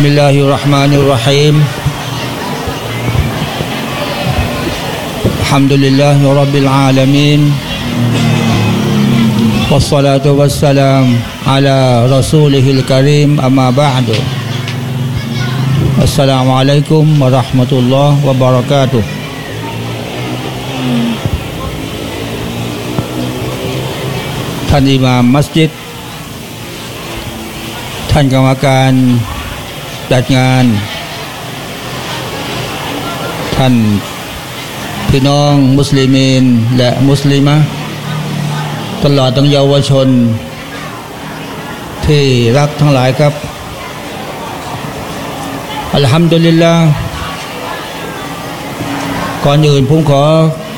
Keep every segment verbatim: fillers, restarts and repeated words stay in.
Bismillahir Rahmanir Rahim Alhamdulillahi Rabbil Alamin Wassalatu wassalam ala Rasulihil Karim amma ba'du Assalamualaikum warahmatullahi wabarakatuhท่านอิหม่ามมัสยิดท่านกรรมการจัดงานท่านพี่น้องมุสลิมีนและมุสลิมะตลอดทั้งเยาวชนที่รักทั้งหลายครับอัลฮัมดุลิลลาห์ก่อนอื่นผมขอ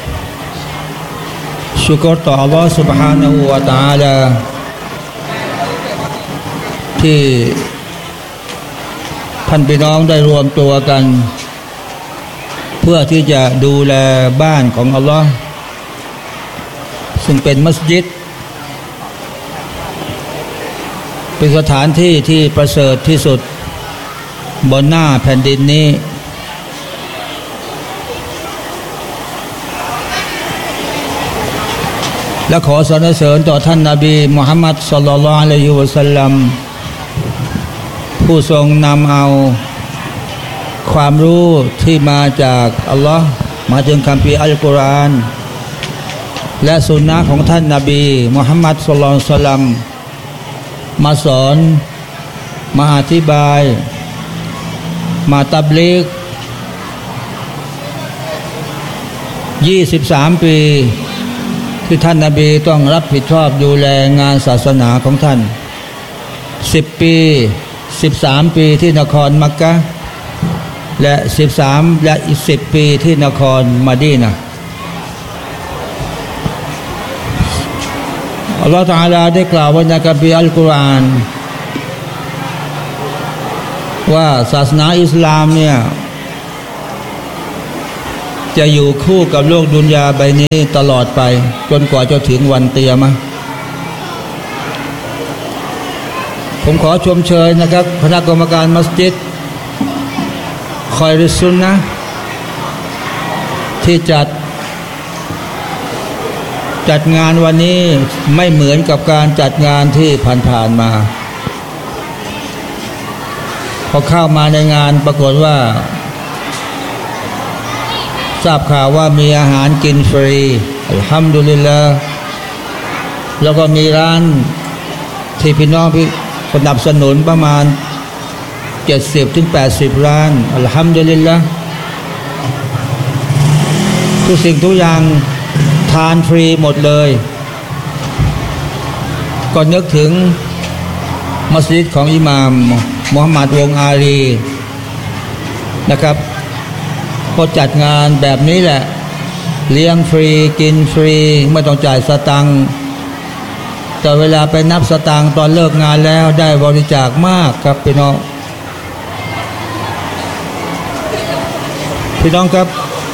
ชุกรต่ออัลลอฮฺ سبحانه และ تعالى ที่ท่านพี่น้องได้รวมตัวกันเพื่อที่จะดูแลบ้านของอัลลอฮฺซึ่งเป็นมัสยิดเป็นสถานที่ที่ประเสริฐที่สุดบนหน้าแผ่นดินนี้และขอสรรเสริญต่อท่านนบีมุฮัมมัดศ็อลลัลลอฮุอะลัยฮิวะซัลลัมผู้ทรงนำเอาความรู้ที่มาจากอัลลอฮ์มาถึงคัมภีร์อัลกุรอานและสุนนะของท่านนบีมุฮัมมัดศ็อลลัลลอฮุอะลัยฮิวะซัลลัมมาสอนมาอธิบายมาตับลีกยี่สิบสามปีที่ท่านนบีต้องรับผิดชอบดูแลงานศาสนาของท่านสิบปีสิบสามปีที่นครมักกะห์และสิบสามและอีกสิบปีที่นครมะดีนะห์อัลลอฮฺตะอาลาได้กล่าวไว้ในคัมภีร์อัลกุรอานว่าศาสนาอิสลามเนี่ยจะอยู่คู่กับโลกดุนยาใบนี้ตลอดไปจนกว่าจะถึงวันเตียมะห์ผมขอชมเชยนะครับคณะกรรมการมัสยิดคอยริซุนนะที่จัดจัดงานวันนี้ไม่เหมือนกับการจัดงานที่ผ่านๆมาพอเข้ามาในงานปรากฏว่าทราบข่าวว่ามีอาหารกินฟรีอัลฮัมดุลิลลาห์แล้วก็มีร้านที่พี่น้องพี่สนับสนุนประมาณเจ็ดสิบถึงแปดสิบร้านอัลฮัมดุลิลลาห์ทุกสิ่งทุกอย่างทานฟรีหมดเลยก็นึกถึงมัสยิดของอิหม่ามมุฮัมมัดวงอาลีนะครับพอจัดงานแบบนี้แหละเลี้ยงฟรีกินฟรีไม่ต้องจ่ายสตังค์แต่เวลาไปนับสตังค์ตอนเลิกงานแล้วได้บริจาคมากครับพี่น้องพี่น้องครับ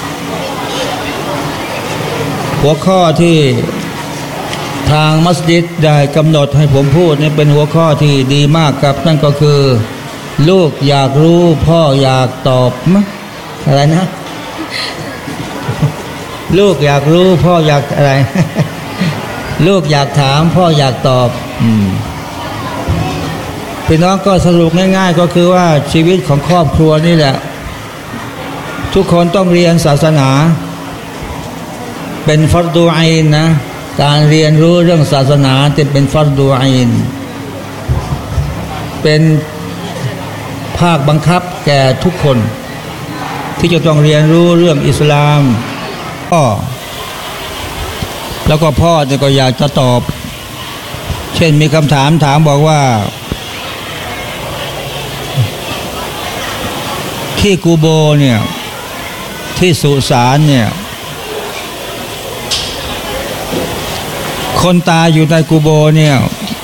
หัวข้อที่ทางมัสยิดได้กำหนดให้ผมพูดนี่เป็นหัวข้อที่ดีมากครับนั่นก็คือลูกอยากรู้พ่ออยากตอบมั้ยอะไรนะลูกอยากรู้พ่ออยากอะไร ลูกอยากถามพ่ออยากตอบอืมพี่น้องก็สรุปง่ายๆก็คือว่าชีวิตของครอบครัวนี่แหละทุกคนต้องเรียนศาสนาเป็นฟัรดูอินนะการเรียนรู้เรื่องศาสนาจะเป็นฟัรดูอินเป็นภาคบังคับแก่ทุกคนที่จะต้องเรียนรู้เรื่องอิสลามพ่อแล้วก็พ่อเนี่ยก็อยากจะตอบเช่นมีคำถามถามบอกว่าที่กูโบเนี่ยที่สุสานเนี่ยคนตายอยู่ในกูโบเนี่ย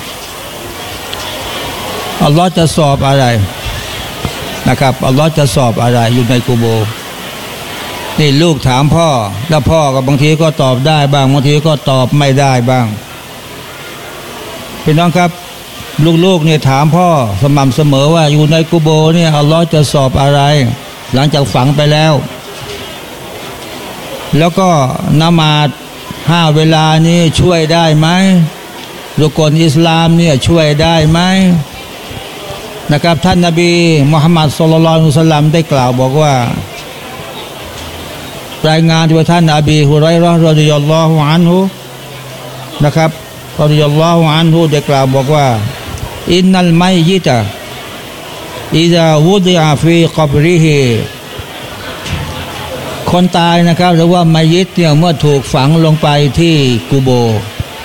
อัลลอฮ์จะสอบอะไรนะครับอัลลอฮ์จะสอบอะไรอยู่ในกูโบนี่ลูกถามพ่อแล้วพ่อก็บางทีก็ตอบได้บ้างบางทีก็ตอบไม่ได้บ้างพี่น้องครับลูกๆเนี่ยถามพ่อสม่ำเสมอว่าอยู่ในกุโบร์เนี่ยอัลลอฮ์จะสอบอะไรหลังจากฝังไปแล้วแล้วก็นมาดห้าเวลานี้ช่วยได้ไหมรุกลอิสลามเนี่ยช่วยได้ไหมนะครับท่านนบีมุฮัมมัดศ็อลลัลลอฮุอะลัยฮิวะซัลลัมได้กล่าวบอกว่ารายงานจากท่านอบีฮุรัยเราะห์รอฎิยัลลอฮุอันฮุนะครับรอฎิยัลลอฮุอันฮุได้กล่าวบอกว่าอินนัลมัยยิตะอิซาวุฎิอะฟีกับริฮิคนตายนะครับหรือว่ามัยยิตเนี่ยเมื่อถูกฝังลงไปที่กุโบร์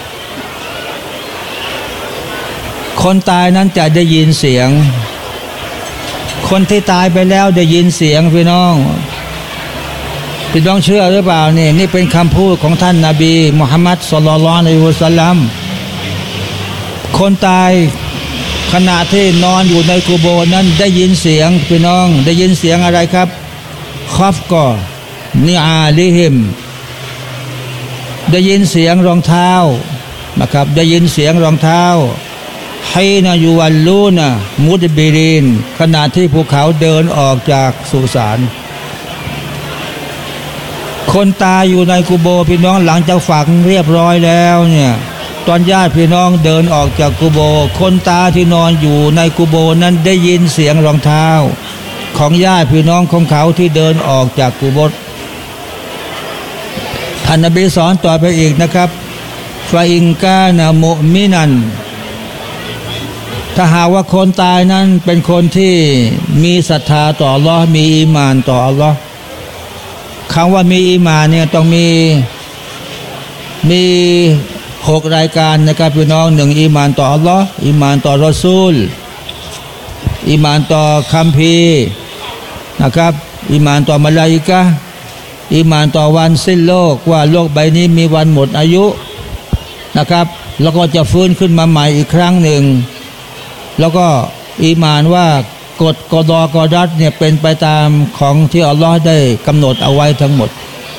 คนตายนั้นจะได้ยินเสียงคนที่ตายไปแล้วได้ยินเสียงพี่น้องพี่น้องเชื่อหรือเปล่านี่นี่เป็นคำพูดของท่านนบีมุฮัมมัดศ็อลลัลลอฮุอะลัยฮิวะซัลลัมคนตายขณะที่นอนอยู่ในกุโบร์นั้นได้ยินเสียงพี่น้องได้ยินเสียงอะไรครับคอฟกอนิอาลิฮิมได้ยินเสียงรองเท้านะครับได้ยินเสียงรองเท้าให้นายูวัลลูนะมุดบิรินขณะที่พวกเขาเดินออกจากสุสานคนตายอยู่ในกุโบร์พี่น้องหลังจากฝังเรียบร้อยแล้วเนี่ยตอนญาติพี่น้องเดินออกจากกุโบร์คนตายที่นอนอยู่ในกุโบร์นั้นได้ยินเสียงรองเท้าของญาติพี่น้องของเขาที่เดินออกจากกุโบร์ท่านนบีสอนต่อไปอีกนะครับฟาอิงกานะมุมินันถ้าหากว่าคนตายนั้นเป็นคนที่มีศรัทธาต่ออัลลอฮ์มีอีมานต่ออัลลอฮ์คำว่ามีอีมานเนี่ยต้องมีมีหกรายการนะครับพี่น้องหนึ่งอีมานต่ออัลลอฮ์อีมานต่อรอซูลอีมานต่อคัมภีร์นะครับอีมานต่อมลาอิกะห์อีมานต่อวันสิ้นโลกว่าโลกใบนี้มีวันหมดอายุนะครับแล้วก็จะฟื้นขึ้นมาใหม่อีกครั้งหนึ่งแล้วก็อีมานว่ากฎกอฎอกอดัรเนี่ยเป็นไปตามของที่อัลลอฮ์ได้กำหนดเอาไว้ทั้งหมด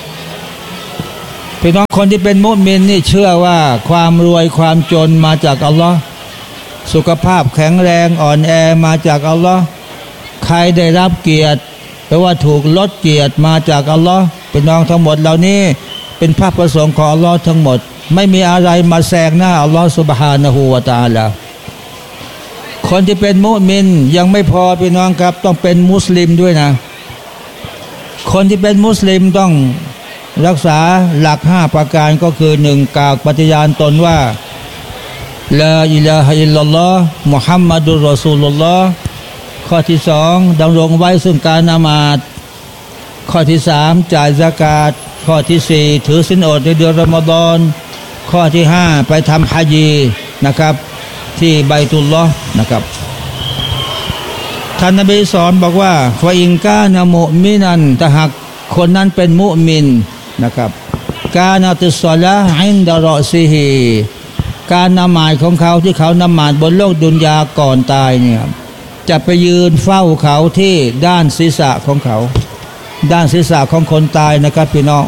พี่น้องคนที่เป็นมุมินนี่เชื่อว่าความรวยความจนมาจากอัลลอฮ์สุขภาพแข็งแรงอ่อนแอมาจากอัลลอฮ์ใครได้รับเกียรติแปลว่าถูกลดเกียรติมาจากอัลลอฮ์พี่น้องทั้งหมดเหล่านี้เป็นภาพประสงค์ของอัลลอฮ์ทั้งหมดไม่มีอะไรมาแซงหน้าอัลลอฮ์ซุบฮานะฮูวะตะอาลาคนที่เป็นมุมินยังไม่พอพี่น้องครับต้องเป็นมุสลิมด้วยนะคนที่เป็นมุสลิมต้องรักษาหลักห้าประการก็คือหนึ่งกล่าวปฏิญาณตนว่าลาอิลาฮะอิลลัลลอฮ์มุฮัมมัดุรรอซูลุลลอฮ์ข้อที่สองดำรงไว้ซึ่งการละหมาดข้อที่สามจ่ายซะกาตข้อที่สี่ถือศีลอดในเดือนรอมฎอนข้อที่ห้าไปทำฮัจญีนะครับที่ไบตุลลอฮ์นะครับท่านนบีสอนบอกว่าฟาอิงกานะมุมินันถ้าหากคนนั้นเป็นมุมินนะครับกานะติศอลาฮ์อินดะรอซิฮิการนมาดของเขาที่เขานมาดบนโลกดุนยาก่อนตายเนี่ยจะไปยืนเฝ้าเขาที่ด้านศีรษะของเขาด้านศีรษะของคนตายนะครับพี่น้อง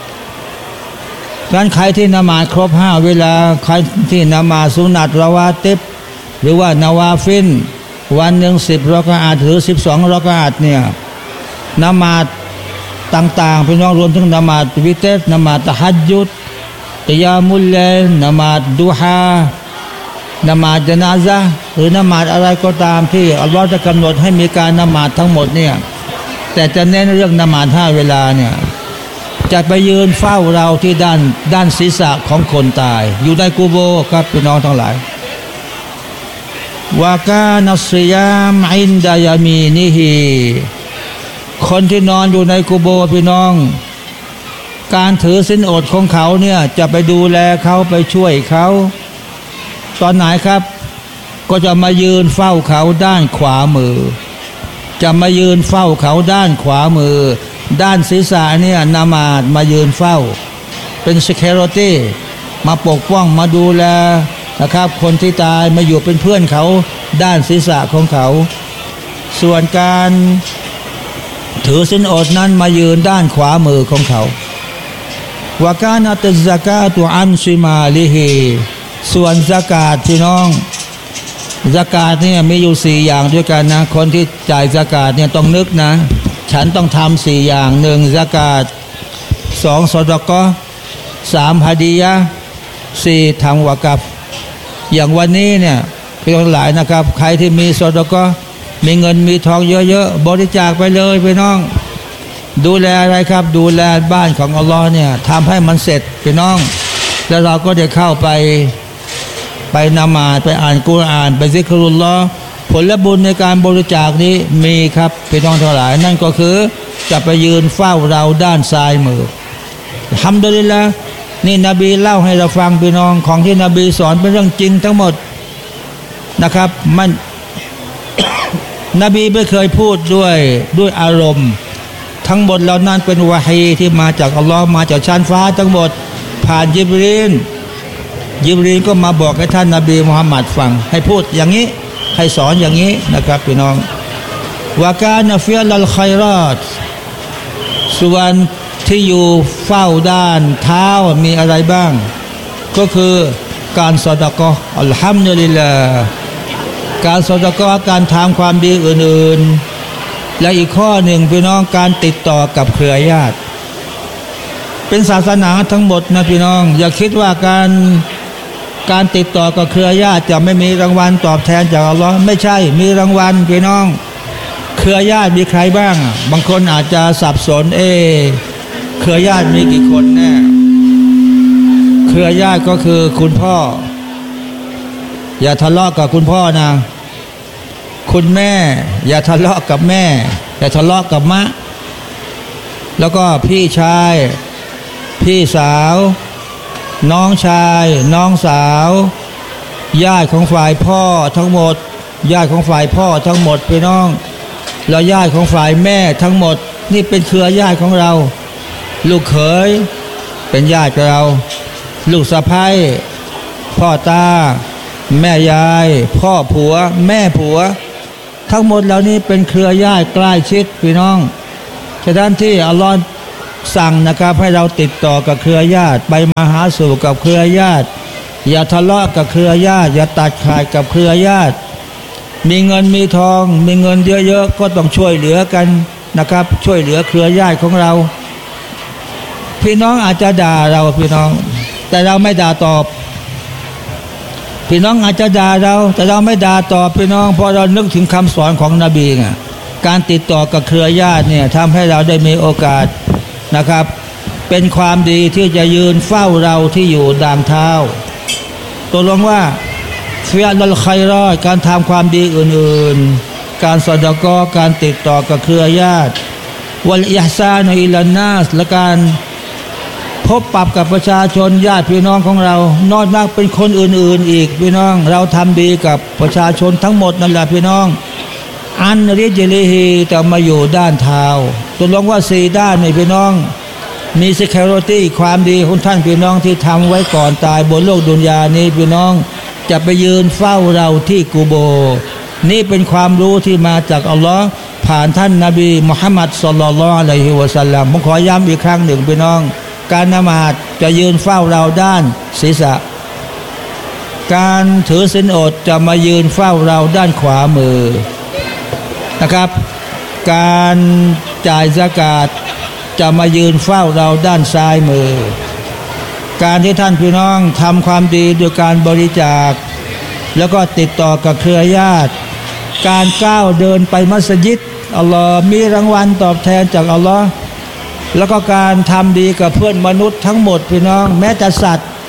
การใครที่นมาดครบห้าเวลาใครที่นมาดสุนัตละวาติบหรือว่านาวาฟิลวันหนึ่งสิบรอกะอาตหรือสิบสองรอกะอาตเนี่ยนมาดต่างๆพี่น้องรวมทั้งนมาดวิเตรนมาดตะฮัจญุดกิยามุลเลลนมาดดูฮานมาดญะนาซะห์หรือนมาดอะไรก็ตามที่อัลลอฮฺจะกำหนดให้มีการนมาดทั้งหมดเนี่ยแต่จะเน้นเรื่องนมาดห้าเวลาเนี่ยจะไปยืนเฝ้าเราที่ด้านด้านศีรษะของคนตายอยู่ในกุโบร์ครับพี่น้องทั้งหลายวากานัสยามอินดายามีนิฮีคนที่นอนอยู่ในกุโบร์พี่น้องการถือศีลอดของเขาเนี่ยจะไปดูแลเขาไปช่วยเขาตอนไหนครับก็จะมายืนเฝ้าเขาด้านขวามือจะมายืนเฝ้าเขาด้านขวามือด้านศีรษะเนี่ยนามาดมายืนเฝ้าเป็น security มาปกป้องมาดูแลนะครับคนที่ตายมาอยู่เป็นเพื่อนเขาด้านศีรษะของเขาส่วนการถือศีลอดนั้นมายืนด้านขวามือของเขาวากานะตัซซะกาตุอันชิมาลิฮิส่วนซะกาตพี่น้องซากาตเนี่ยมีอยู่สี่อย่างด้วยกันนะคนที่จ่ายซากาตเนี่ยต้องนึกนะฉันต้องทำสี่อย่างหนึ่งซากาตสองซอดากอสามฮะดียะสี่ทำวะกับอย่างวันนี้เนี่ยพี่น้องหลายนะครับใครที่มีซอดากอมีเงินมีทองเยอะๆบริจาคไปเลยพี่น้องดูแลอะไรครับดูแลบ้านของอัลลอฮ์เนี่ยทำให้มันเสร็จพี่น้องแล้วเราก็ได้เข้าไปไปนมาดไปอ่านกุรอานไปซิกรุลลอฮ์ผลบุญในการบริจาคนี้มีครับพี่น้องทั้งหลายนั่นก็คือจะไปยืนเฝ้าเราด้านซ้ายมือฮัมดุลิลละห์นี่นบีเล่าให้เราฟังพี่น้องของที่นบีสอนเป็นเรื่องจริงทั้งหมดนะครับมัน นบีไม่เคยพูดด้วยด้วยอารมณ์ทั้งหมดเหล่านั้นเป็นวะฮีที่มาจากอัลลอฮ์มาจากชั้นฟ้าทั้งหมดผ่านยิบรีนยิบรีนก็มาบอกให้ท่านนบีมุฮัมมัดฟังให้พูดอย่างนี้ให้สอนอย่างนี้นะครับพี่น้องวะกานะฟิอัลไครอตส่วนที่อยู่เฝ้าด้านเท้ามีอะไรบ้างก็คือการซอดะกอฮ์อัลฮัมดุลิลลาห์การซอดะกอฮ์การทำความดีอื่นๆและอีกข้อหนึ่งพี่น้องการติดต่อกับเครือญาติเป็นศาสนาทั้งหมดนะพี่น้องอย่าคิดว่าการการติดต่อกับเครือญาติจะไม่มีรางวัลตอบแทนจากอัลลอฮ์ไม่ใช่มีรางวัลพี่น้องเครือญาติมีใครบ้างบางคนอาจจะสับสนเอเครือญาติมีกี่คนแน่เครือญาติก็คือคุณพ่ออย่าทะเลาะกับคุณพ่อนะคุณแม่อย่าทะเลาะกับแม่อย่าทะเลาะกับมะแล้วก็พี่ชายพี่สาวน้องชายน้องสาวญาติของฝ่ายพ่อทั้งหมดญาติของฝ่ายพ่อทั้งหมดพี่น้องแล้วญาติของฝ่ายแม่ทั้งหมดนี่เป็นเครือญาติของเราลูกเขยเป็นญาติกับเราลูกสะใภ้พ่อตาแม่ยายพ่อผัวแม่ผัวทั้งหมดเหล่านี้เป็นเครือญาติใกล้ชิดพี่น้องฉะนั้นที่อัลลอฮ์สั่งนะครับให้เราติดต่อกับเครือญาติไปมาหาสู่กับเครือญาติอย่าทะเลาะกับเครือญาติอย่าตัดขาดกับเครือญาติมีเงินมีทองมีเงินเยอะๆก็ต้องช่วยเหลือกันนะครับช่วยเหลือเครือญาติของเราพี่น้องอาจจะด่าเราพี่น้องแต่เราไม่ด่าตอบพี่น้องอาจจะด่าเราแต่เราไม่ด่าตอบพี่น้องเพราะเรานึกถึงคำสอนของนบีไงการติดต่อกับเครือญาติเนี่ยทำให้เราได้มีโอกาสนะครับเป็นความดีที่จะยืนเฝ้าเราที่อยู่ด่างเท้าตัวลงว่าฟิอัลไครอตการทำความดีอื่นๆการซอดะกอฮ์การติดต่อกับเครือญาติวัลอิห์ซานุอิลันนัสและการพบปรับกับประชาชนญาติพี่น้องของเรานอกจากเป็นคนอื่นๆอีกพี่น้องเราทำดีกับประชาชนทั้งหมดนั่นแหละพี่น้องอันริจลิฮีแต่มาอยู่ด้านเท้าตัวลงว่าสี่ด้านนี่พี่น้องมี security ความดีของท่านพี่น้องที่ทำไว้ก่อนตายบนโลกดุนยานี้พี่น้องจะไปยืนเฝ้าเราที่กูโบนี่เป็นความรู้ที่มาจากอัลลอฮ์ผ่านท่านนบีมุฮัมมัดศ็อลลัลลอฮุอะลัยฮิวะซัลลัมผมขอย้ำอีกครั้งหนึ่งพี่น้องการนมาดจะยืนเฝ้าเราด้านศีรษะการถือศีลอดจะมายืนเฝ้าเราด้านขวามือนะครับการจ่ายซะกาตจะมายืนเฝ้าเราด้านซ้ายมือการที่ท่านพี่น้องทำความดีโดยการบริจาคแล้วก็ติดต่อกับเครือญาติการก้าวเดินไปมัสยิดอัลลอฮ์มีรางวัลตอบแทนจากอัลลอฮ์แล้วก็การทำดีกับเพื่อนมนุษย์ทั้งหมดพี่น้องแม้แต่สัตว์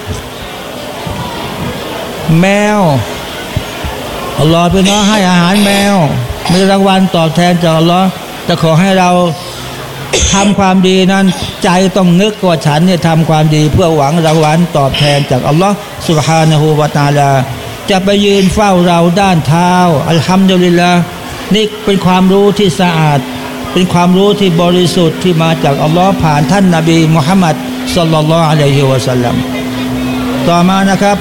แมวอัลลอฮ์พี่น้องให้อาหารแมวมีรางวัลตอบแทนจากอัลลอฮ์จะขอให้เราทำความดีนั้นใจต้องนึกว่าฉันเนี่ยทำความดีเพื่อหวังรางวัลตอบแทนจากอัลลอฮ์ซุบฮานะฮูวะตะอาลาจะไปยืนเฝ้าเราด้านเท้าอัลฮัมดุลิลละห์นี่เป็นความรู้ที่สะอาดเป็นความรู้ที่บริสุทธิ์ที่มาจากอัลลอฮ์ผ่านท่านนบีมุฮัมมัดศ็อลลัลลอฮุอะลัยฮิวะซัลลัมต่อมานะครับ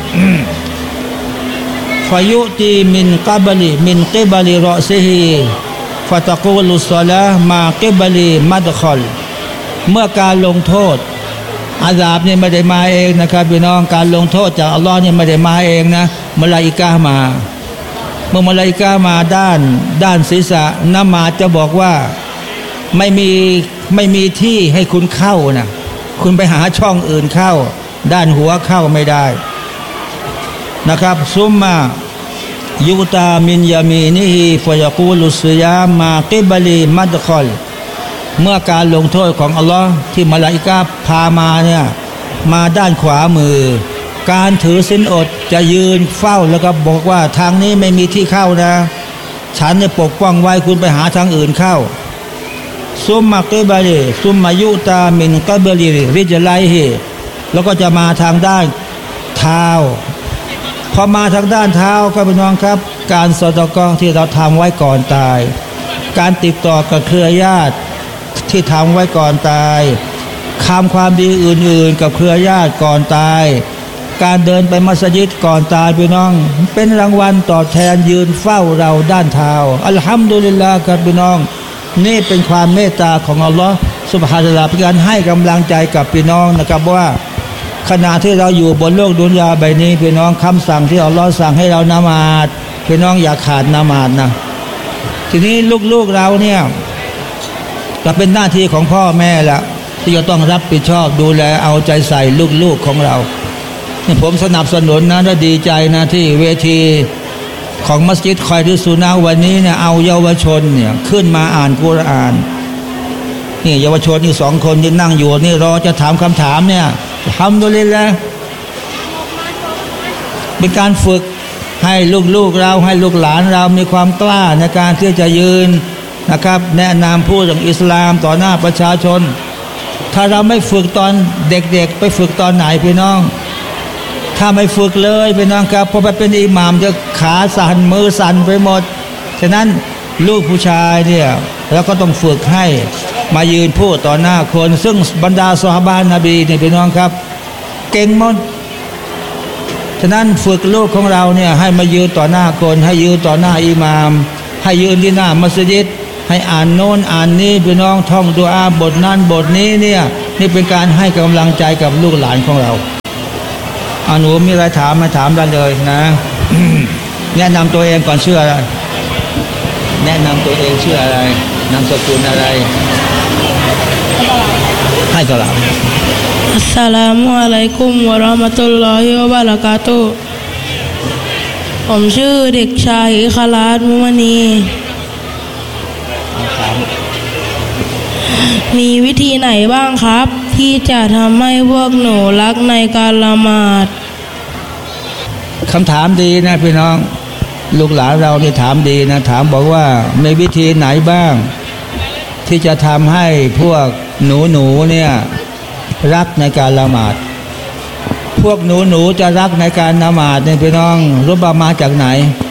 ฟายุตีมินกับลิมินกิบลิรอซิฮิฟะตะกูลุศศอลามากิบลิมัดคอลเมื่อการลงโทษอาซาบนี่ไม่ได้มาเองนะครับพี่น้องการลงโทษจากอัลลอฮ์นี่ไม่ได้มาเองนะมลาอิกะฮ์มาเมื่อมาลาอิกะห์มาด้านด้านศีรษะนมาดจะบอกว่าไม่มีไม่มีที่ให้คุณเข้านะคุณไปหาช่องอื่นเข้าด้านหัวเข้าไม่ได้นะครับซุมมายุตามินยามีนิฮิฟยากูลุสยามากิบลีมัดคอลเมื่อการลงโทษของอัลลอฮ์ที่มลาอิกะห์พามาเนี่ยมาด้านขวามือการถือศีลอดจะยืนเฝ้าแล้วก็บอกว่าทางนี้ไม่มีที่เข้านะฉันจะปกป้องไว้คุณไปหาทางอื่นเข้าซุมมากิบลีซุมมายุตามินกิบลีริจไลฮิแล้วก็จะมาทางด้านเท้าพอมาทางด้านเท้าก็เป็นน้องครับการสอดกองที่เราทำไว้ก่อนตายการติดต่อกับเครือญาติที่ทำไว้ก่อนตายทำความดีอื่นๆกับเครือญาติก่อนตายการเดินไปมัสยิดก่อนตายพี่น้องเป็นรางวัลตอบแทนยืนเฝ้าเราด้านเท้าอัลฮัมดุลิลลาห์ครับพี่น้องนี่เป็นความเมตตาของอัลลอฮ์ซุบฮานะฮูวะตะอาลาเป็นการให้กำลังใจกับพี่น้องนะครับว่าขณะที่เราอยู่บนโลกดุนยาใบนี้พี่น้องคำสั่งที่อัลลอฮ์สั่งให้เราละหมาดพี่น้องอย่าขาดละหมาดนะทีนี้ลูกๆเราเนี่ยก็เป็นหน้าที่ของพ่อแม่ละที่จะต้องรับผิดชอบดูแลเอาใจใส่ลูกๆของเราผมสนับสนุนนะและดีใจนะที่เวทีของมัสยิดคอยดุสุนาวันนี้เนี่ยเอาเยาวชนเนี่ยขึ้นมาอ่านกุรอานนี่เยาวชนอีกสองคนที่นั่งอยู่นี่รอจะถามคำถามเนี่ยทำด้วยเลยแหละเป็นการฝึกให้ลูกๆเราให้ลูกหลานเรามีความกล้าในการที่จะยืนนะครับแนะนำผู้ของอิสลามต่อหน้าประชาชนถ้าเราไม่ฝึกตอนเด็กๆไปฝึกตอนไหนพี่น้องถ้าไม่ฝึกเลยพี่น้องครับพอไปเป็นอิหม่ามจะขาสั่นมือสั่นไปหมดฉะนั้นลูกผู้ชายเนี่ยเราก็ต้องฝึกให้มายืนพูดต่อหน้าคนซึ่งบรรดาซอฮาบะห์นบีเนี่ยพี่น้องครับเก่งหมดฉะนั้นฝึกลูกของเราเนี่ยให้มายืนต่อหน้าคนให้ยืนต่อหน้าอิหม่ามให้ยืนที่หน้ามัสยิดให้อ่านโน้นอ่านนี้พี่น้องท่องดุอาบทนั้นบทนี้เนี่ยนี่เป็นการให้กำลังใจกับลูกหลานของเราอาหนูมีอะไรถามมาถามได้เลยนะ แนะนำตัวเองก่อนชื่ออะไรแนะนำตัวเองชื่ออะไรนามสกุลอะไรให้กล่าวอัสสลามุอะลัยกุมวะเราะห์มะตุลลอฮิวะบะเราะกาตุฮ์ผมชื่อเด็กชายอิคลาสมุมณีมีวิธีไหนบ้างครับที่จะทำให้พวกหนูรักในการละหมาดคำถามดีนะพี่น้องลูกหลานเรานี่ถามดีนะถามบอกว่ามีวิธีไหนบ้างที่จะทำให้พวกหนูหนูเนี่ยรักในการละหมาดพวกหนูหนูจะรักในการละหมาดเนี่ยพี่น้องรู้บ้ามาจากไหน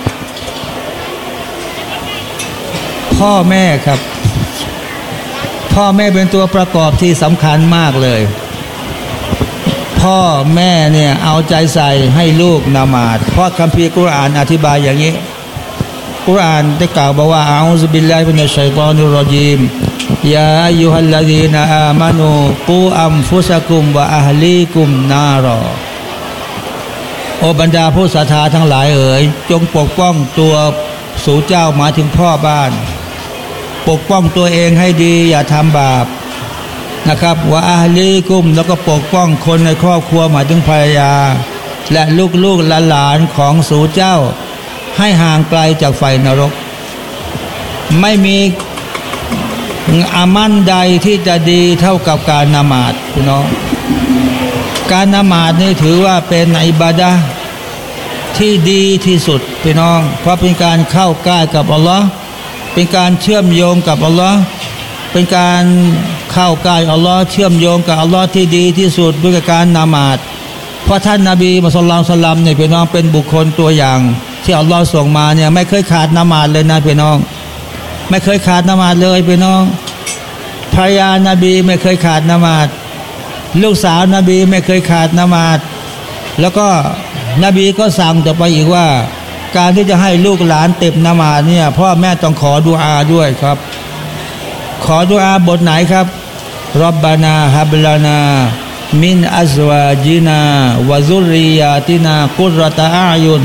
พ่อแม่ครับพ่อแม่เป็นตัวประกอบที่สำคัญมากเลยพ่อแม่เนี่ยเอาใจใส่ให้ลูกละหมาดเพราะคัมภีร์กุรอานอธิบายอย่างนี้กุรอานได้กล่าวบอกว่าอาอูซุบิลลาฮิมินัชชัยฏอนิรเราะญีมยาอัยยูฮัลลซีนาอามานูกูอัมฟุซะกุมวะอะฮลีกุมนารอโอบรรดาผู้ศรัทธาทั้งหลายเอ๋ยจงปกป้องตัวสู่เจ้าหมายถึงพ่อบ้านปกป้องตัวเองให้ดีอย่าทำบาปนะครับว่าอะฮลีกุมแล้วก็ปกป้องคนในครอบครัวหมายถึงภรรยาและลูกๆหลานๆของสู่เจ้าให้ห่างไกลจากไฟนรกไม่มีอามันใดที่จะดีเท่ากับการละหมาดพี่น้องการละหมาดนี่ถือว่าเป็นอิบาดะห์ที่ดีที่สุดพี่น้องเพราะเป็นการเข้าใกล้กับอัลลอฮ์เป็นการเชื่อมโยงกับอัลลอฮ์เป็นการเข้าใกล้อัลลอฮ์เชื่อมโยงกับอัลลอฮ์ที่ดีที่สุดด้วยการละหมาดเพราะท่านนบีมุฮัมมัดศ็อลลัลลอฮุอะลัยฮิวะซัลลัมเนี่ยพี่น้องเป็นบุคคลตัวอย่างที่อัลลอฮ์ส่งมาเนี่ยไม่เคยขาดละหมาดเลยนะพี่น้องไม่เคยขาดละหมาดเลยพี่น้องภรรยานาบีไม่เคยขาดละหมาดลูกสาวนาบีไม่เคยขาดละหมาดแล้วก็นบีก็สั่งต่อไปอีกว่าการที่จะให้ลูกหลานเต็มละหมาดเนี่ยพ่อแม่ต้องขอดุอาด้วยครับขอดุอาบทไหนครับร็อบบานาฮับลานามินอัซวาจินาวะซุรริยาตินากุรรตะอายุน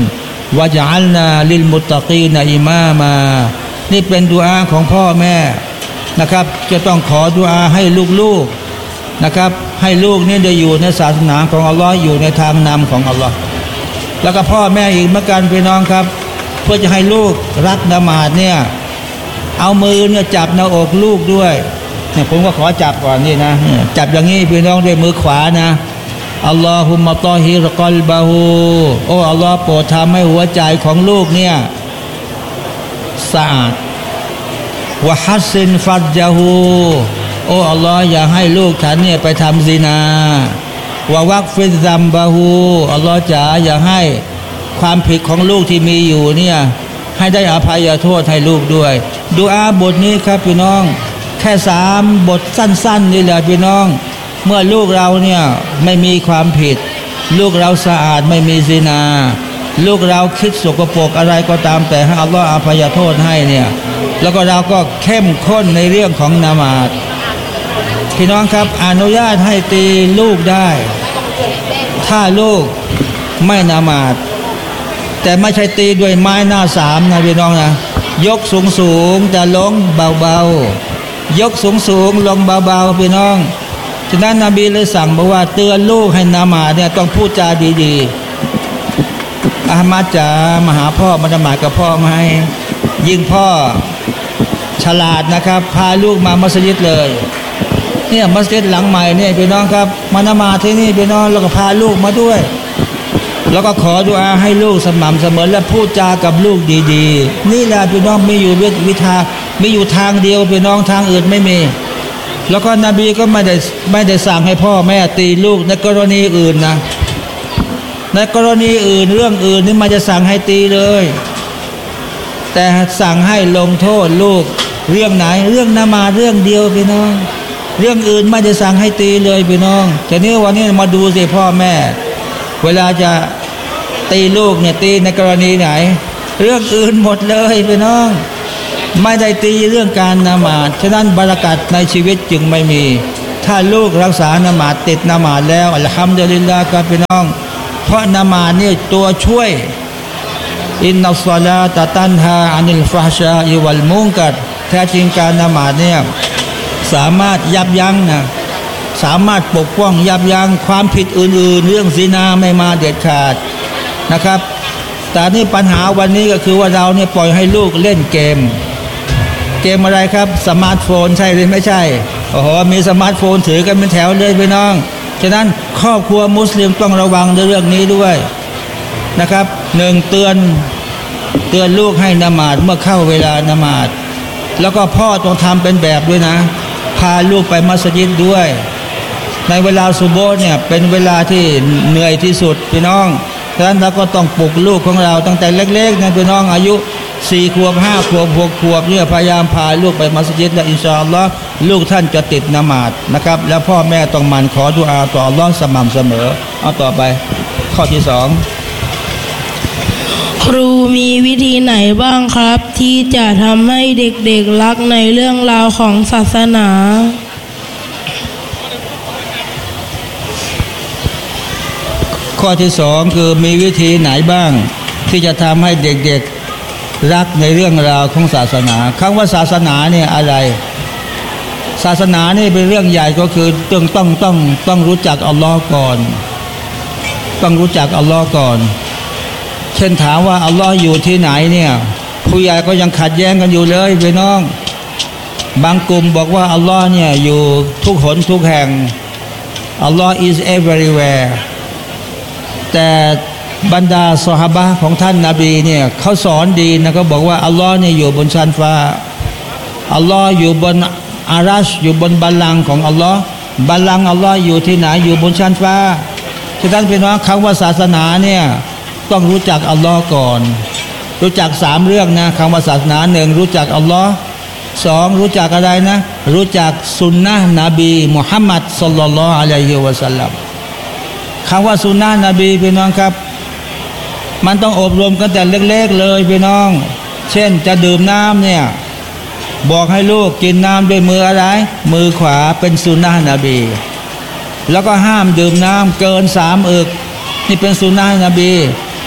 วะญะอัลนาลิลมุตตะกีนอิมามานี่เป็นดุอาของพ่อแม่นะครับจะต้องขอดุอาให้ลูกๆนะครับให้ลูกนี่ได้อยู่ในศาสนาของอัลลอฮ์อยู่ในทางนำของอัลลอฮ์แล้วก็พ่อแม่อีกเหมือนกันพี่น้องครับเพื่อจะให้ลูกรักละหมาดเนี่ยเอามือเนี่ยจับหน้าอกลูกด้วยเนี่ยผมก็ขอจับก่อนนี่นะจับอย่างนี้พี่น้องด้วยมือขวานะอัลลอฮุมะตอฮิรกอลบะฮูโอ้อัลลอฮ์โปรดทำให้หัวใจของลูกเนี่ยสะอาดวะฮัสซินฟัดจาฮูโอ้อัลลอฮ์อย่าให้ลูกฉันเนี่ยไปทำซินาวะวักฟิซัมบะฮูอัลลอฮ์จ๋าอย่าให้ความผิดของลูกที่มีอยู่เนี่ยให้ได้อภัยโทษให้ลูกด้วยดุอาบทนี้ครับพี่น้องแค่สามบทสั้นๆนี่แหละพี่น้องเมื่อลูกเราเนี่ยไม่มีความผิดลูกเราสะอาดไม่มีซินาลูกเราคิดสกปรกอะไรก็ตามแต่ให้อัลลอฮ์อภัยโทษให้เนี่ยแล้วก็เราก็เข้มข้นในเรื่องของนามาดพี่น้องครับอนุญาตให้ตีลูกได้ถ้าลูกไม่นามาดแต่ไม่ใช่ตีด้วยไม้หน้าสามนะพี่น้องนะยกสูงสูงแต่ลงเบาๆยกสูงสูงลงเบาๆพี่น้องฉะนั้นนบีเลยสั่งบอกว่าเตือนลูกให้นามาดเนี่ยต้องพูดจาดีๆอามัดจ๋ามาหาพ่อมาละหมาดกับพ่อไหมยิ่งพ่อฉลาดนะครับพาลูกมามัสยิดเลยเนี่ยมัสยิดหลังใหม่เนี่ยพี่น้องครับมาละหมาดที่นี่พี่น้องแล้วก็พาลูกมาด้วยแล้วก็ขอดุอาให้ลูกสม่ำเสมอและพูดจากับลูกดีๆนี่แหละพี่น้องมีอยู่วิธีมีอยู่ทางเดียวพี่น้องทางอื่นไม่มีแล้วก็นบีก็ไม่ได้ไม่ได้สั่งให้พ่อแม่ตีลูกในกรณีอื่นนะในกรณีอื่นเรื่องอื่นนี่มันจะสั่งให้ตีเลยแต่สั่งให้ลงโทษลูกเรื่องไหนเรื่องนามาเรื่องเดียวพี่น้องเรื่องอื่นไม่ได้สั่งให้ตีเลยพี่น้องแต่นี้วันนี้มาดูสิพ่อแม่เวลาจะตีลูกเนี่ยตีในกรณีไหนเรื่องอื่นหมดเลยพี่น้องไม่ได้ตีเรื่องการละหมาดฉะนั้นบารกัตในชีวิตจึงไม่มีถ้าลูกรักษาละหมาดติดละหมาดแล้วอัลฮัมดุลิลลาห์ครับพี่น้องเพราะละหมาดนี่ตัวช่วยอินนัสศอลาตะตันฮาอานิลฟะฮชาอิวัลมุงกัรแท้จริงการละหมาดเนี่ยสามารถยับยั้งนะสามารถปกป้องยับยั้งความผิดอื่นๆเรื่องซินาไม่มาเด็ดขาดนะครับแต่นี่ปัญหาวันนี้ก็คือว่าเราเนี่ยปล่อยให้ลูกเล่นเกมเกมอะไรครับสมาร์ทโฟนใช่หรือไม่ใช่โอ้โหมีสมาร์ทโฟนถือกันเป็นแถวเลยพี่น้องฉะนั้นครอบครัวมุสลิมต้องระวังในเรื่องนี้ด้วยนะครับหนึ่งเตือนเตือนลูกให้ละหมาดเมื่อเข้าเวลาละหมาดแล้วก็พ่อต้องทำเป็นแบบด้วยนะพาลูกไปมัสยิดด้วยในเวลาซุบฮ์เนี่ยเป็นเวลาที่เหนื่อยที่สุดพี่น้องฉะนั้นเราก็ต้องปลุกลูกของเราตั้งแต่เล็กๆนะพี่น้องอายุสี่ขวบห้าขวบหกขวบเนี่ยพยายามพาลูกไปมัสยิดและอินชาอัลลอฮ์ลูกท่านจะติดละหมาดนะครับแล้วพ่อแม่ต้องหมั่นขอดุอาต่ออัลลอฮ์สม่ำเสมอเอาต่อไปข้อที่สองครูมีวิธีไหนบ้างครับที่จะทำให้เด็กๆรักในเรื่องราวของศาสนาข้อที่สองคือมีวิธีไหนบ้างที่จะทำให้เด็กๆรักในเรื่องราวของศาสนาคำว่าศาสนาเนี่ยอะไรศาสนานี่เป็นเรื่องใหญ่ก็คือต้องต้องต้องต้องรู้จักอัลลอฮ์ก่อนต้องรู้จักอัลลอฮ์ก่อนเช่นถามว่าอัลลอฮ์อยู่ที่ไหนเนี่ยผู้ใหญ่ก็ยังขัดแย้งกันอยู่เลยพี่น้องบางกลุ่มบอกว่าอัลลอฮ์เนี่ยอยู่ทุกหนทุกแห่งอัลลอฮ์ is everywhere แต่บรรดาซอฮาบะห์ของท่านนบีเนี่ยเขาสอนดีนะเขาบอกว่าอัลลอฮ์เนี่ยอยู่บนชั้นฟ้าอัลลอฮ์อยู่บนอารัชอยู่บนบัลลังก์ของอัลลอฮ์บัลลังก์อัลลอฮ์อยู่ที่ไหนอยู่บนชั้นฟ้าที่ท่านพี่น้องคำว่าศาสนาเนี่ยต้องรู้จักอัลลอฮ์ก่อนรู้จักสามเรื่องนะคำว่าศาสนาหนึ่งรู้จักอัลลอฮ์สองรู้จักอะไรนะรู้จักสุนนะนบีมุฮัมมัดศ็อลลัลลอฮุอะลัยฮิวะซัลลัมคำว่าสุนนะนบีพี่น้องครับมันต้องอบรมกันแต่เล็กๆเลยพี่น้องเช่นจะดื่มน้ำเนี่ยบอกให้ลูกกินน้ำด้วยมืออะไรมือขวาเป็นสุนนะนบีแล้วก็ห้ามดื่มน้ำเกินสามอึกนี่เป็นสุนนะนบี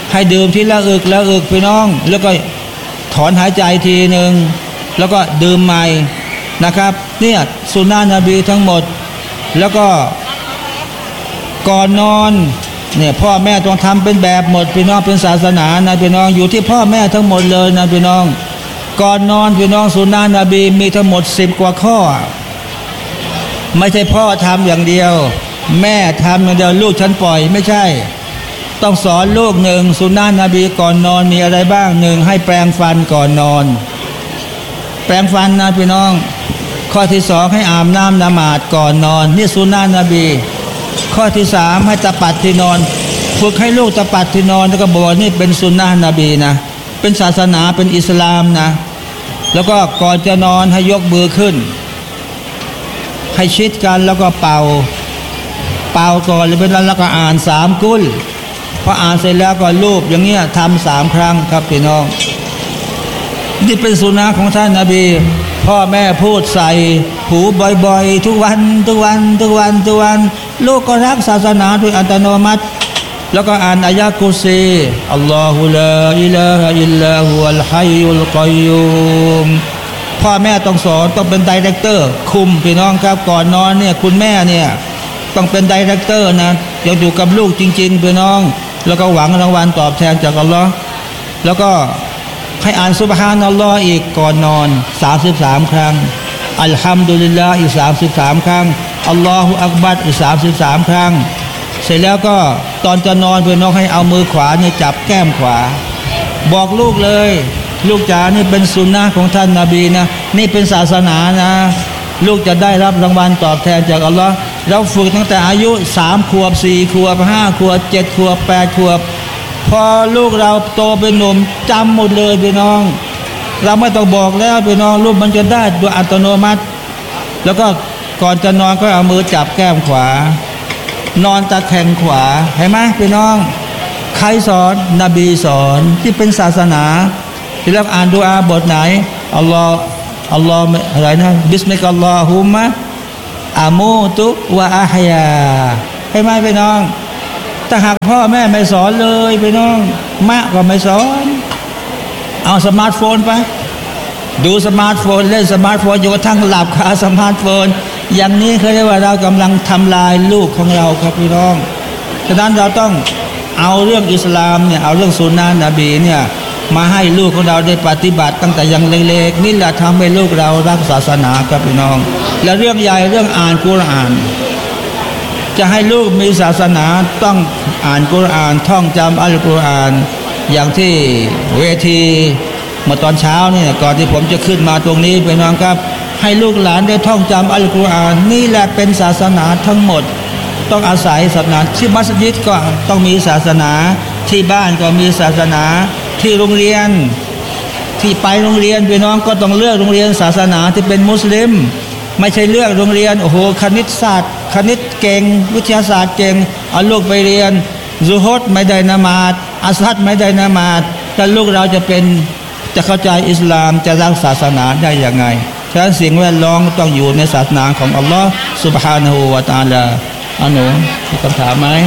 ให้ดื่มทีละอึกละอึกพี่น้องแล้วก็ถอนหายใจทีหนึ่งแล้วก็ดื่มใหม่นะครับเนี่ยสุนนะนบีทั้งหมดแล้วก็ก่อนนอนเนี่ยพ่อแม่ต้องทำเป็นแบบหมดพี่น้องเป็นศาสนานะพี่น้องอยู่ที่พ่อแม่ทั้งหมดเลยนะพี่น้องก่อนนอนพี่น้องสุนนะนบีมีทั้งหมดสิบกว่าข้อไม่ใช่พ่อทำอย่างเดียวแม่ทำอย่างเดียวลูกฉันปล่อยไม่ใช่ต้องสอนลูกหนึ่งสุนนะนบีก่อนนอนมีอะไรบ้างหนึ่งให้แปรงฟันก่อนนอนแปรงฟันนะพี่น้องข้อที่สองให้อาบน้ำละหมาดก่อนนอนนี่สุนนะนบีข้อที่สามให้ตะปัดที่นอนฝึกให้ลูกตะปัดที่นอนแล้วก็บอกนี่เป็นสุนนะนบีนะเป็นศาสนาเป็นอิสลามนะแล้วก็ก่อนจะนอนให้ยกมือขึ้นให้ชิดกันแล้วก็เป่าเป่าก่อนแล้วเป็นแล้วก็อ่านสามกุลพออ่านเสร็จแล้วก็ลูบอย่างเงี้ยทำสามครั้งครับพี่น้องนี่เป็นสุนนะของท่านนบีพ่อแม่พูดใส่หูบ่อยๆทุกวันทุกวันทุกวันทุกวันลูกก็รักศาสนาโดยอัตโนมัติแล้วก็อ่านอายะกุซีอัลลอฮุลาอิลาฮะอิลลาฮุอัลฮัยยุลกอยยุมพ่อแม่ต้องสอนต้องเป็นไดเรคเตอร์คุมพี่น้องครับก่อนนอนเนี่ยคุณแม่เนี่ยต้องเป็นไดเรคเตอร์นะอยากอยู่กับลูกจริงๆพี่น้องแล้วก็หวังรางวัลตอบแทนจากอัลลอฮ์แล้วก็ให้อ่านซุบฮานัลลอฮ์อีกก่อนนอนสามสิบสามครั้งอัลฮัมดุลิลลาห์อีกสามสิบสามครั้งอัลลอฮุอักบัรอีกสามสิบสามครั้งเสร็จแล้วก็ตอนจะนอนพี่น้องให้เอามือขวาเนี่ยจับแก้มขวาบอกลูกเลยลูกจ๋านี่เป็นสุนนะของท่านนบีนะนี่เป็นศาสนานะลูกจะได้รับรางวัลตอบแทนจากอัลลอฮ์เราฝึกตั้งแต่อายุสามขวบสี่ขวบห้าขวบเจ็ดขวบแปดขวบพอลูกเราโตเป็นหนุ่มจำหมดเลยพี่น้องเราไม่ต้องบอกแล้วพี่น้องลูกมันจะได้โดยอัตโนมัติแล้วก็ก่อนจะนอนก็เอามือจับแก้มขวานอนตะแคงขวาเห็นไหมพี่น้องใครสอนนบีสอนที่เป็นศาสนาที่เราอ่านดุอาบทไหนอัลลอฮ์อัลลอฮ์อะไรนะบิสมิลลาฮิมะอามูตุวะอาฮยาเห็นไหมพี่น้องถ้าหากพ่อแม่ไม่สอนเลยพี่น้องมะก็ไม่สอนเอาสมาร์ทโฟนไปดูสมาร์ทโฟนเล่นสมาร์ทโฟนจนกระทั่งหลับคาสมาร์ทโฟนอย่างนี้เขาเรียกว่าเรากำลังทำลายลูกของเราครับพี่น้องฉะนั้นเราต้องเอาเรื่องอิสลามเนี่ยเอาเรื่องสุนนะนบีเนี่ยมาให้ลูกของเราได้ปฏิบัติตั้งแต่ยังเล็กๆนี่แหละทำให้ลูกเรารักศาสนาครับพี่น้องและเรื่องใหญ่เรื่องอ่านกุรอานจะให้ลูกมีศาสนาต้องอ่านกุรอานท่องจำอัลกุรอานอย่างที่เวทีเมื่อตอนเช้าเนี่ยก่อนที่ผมจะขึ้นมาตรงนี้พี่น้องครับให้ลูกหลานได้ท่องจำอัลกุรอานนี่แหละเป็นศาสนาทั้งหมดต้องอาศัยศาสนาที่มัสยิดก็ต้องมีศาสนาที่บ้านก็มีศาสนาที่โรงเรียนที่ไปโรงเรียนพี่น้องก็ต้องเลือกโรงเรียนศาสนาที่เป็นมุสลิมไม่ใช่เลือกโรงเรียนโอ้โหคณิตศาสตร์คณิตเก่งวิทยาศาสตร์เก่งเอาลูกไปเรียนซุฮดไม่ได้นมาดอัสฮัดไม่ได้นมาดแต่ลูกเราจะเป็นจะเข้าใจอิสลามจะรักศาสนาได้อย่างไงฉะนั้นสิ่งแวดล้อมต้องอยู่ในศาสนาของอัลลอฮ์ซุบฮานะฮูวะตะอาลาอันหนูมีคำถามไหม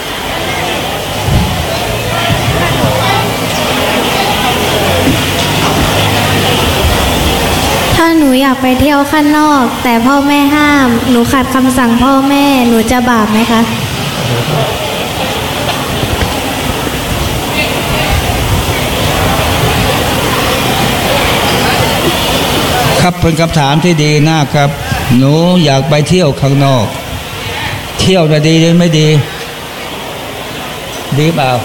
ถ้าหนูอยากไปเที่ยวข้างนอกแต่พ่อแม่ห้ามหนูขัดคำสั่งพ่อแม่หนูจะบาปไหมคะครับเป็นคำถามที่ดีนะครับหนูอยากไปเที่ยวข้างนอกเที่ยวจะดีหรือไม่ดีดีเปล่า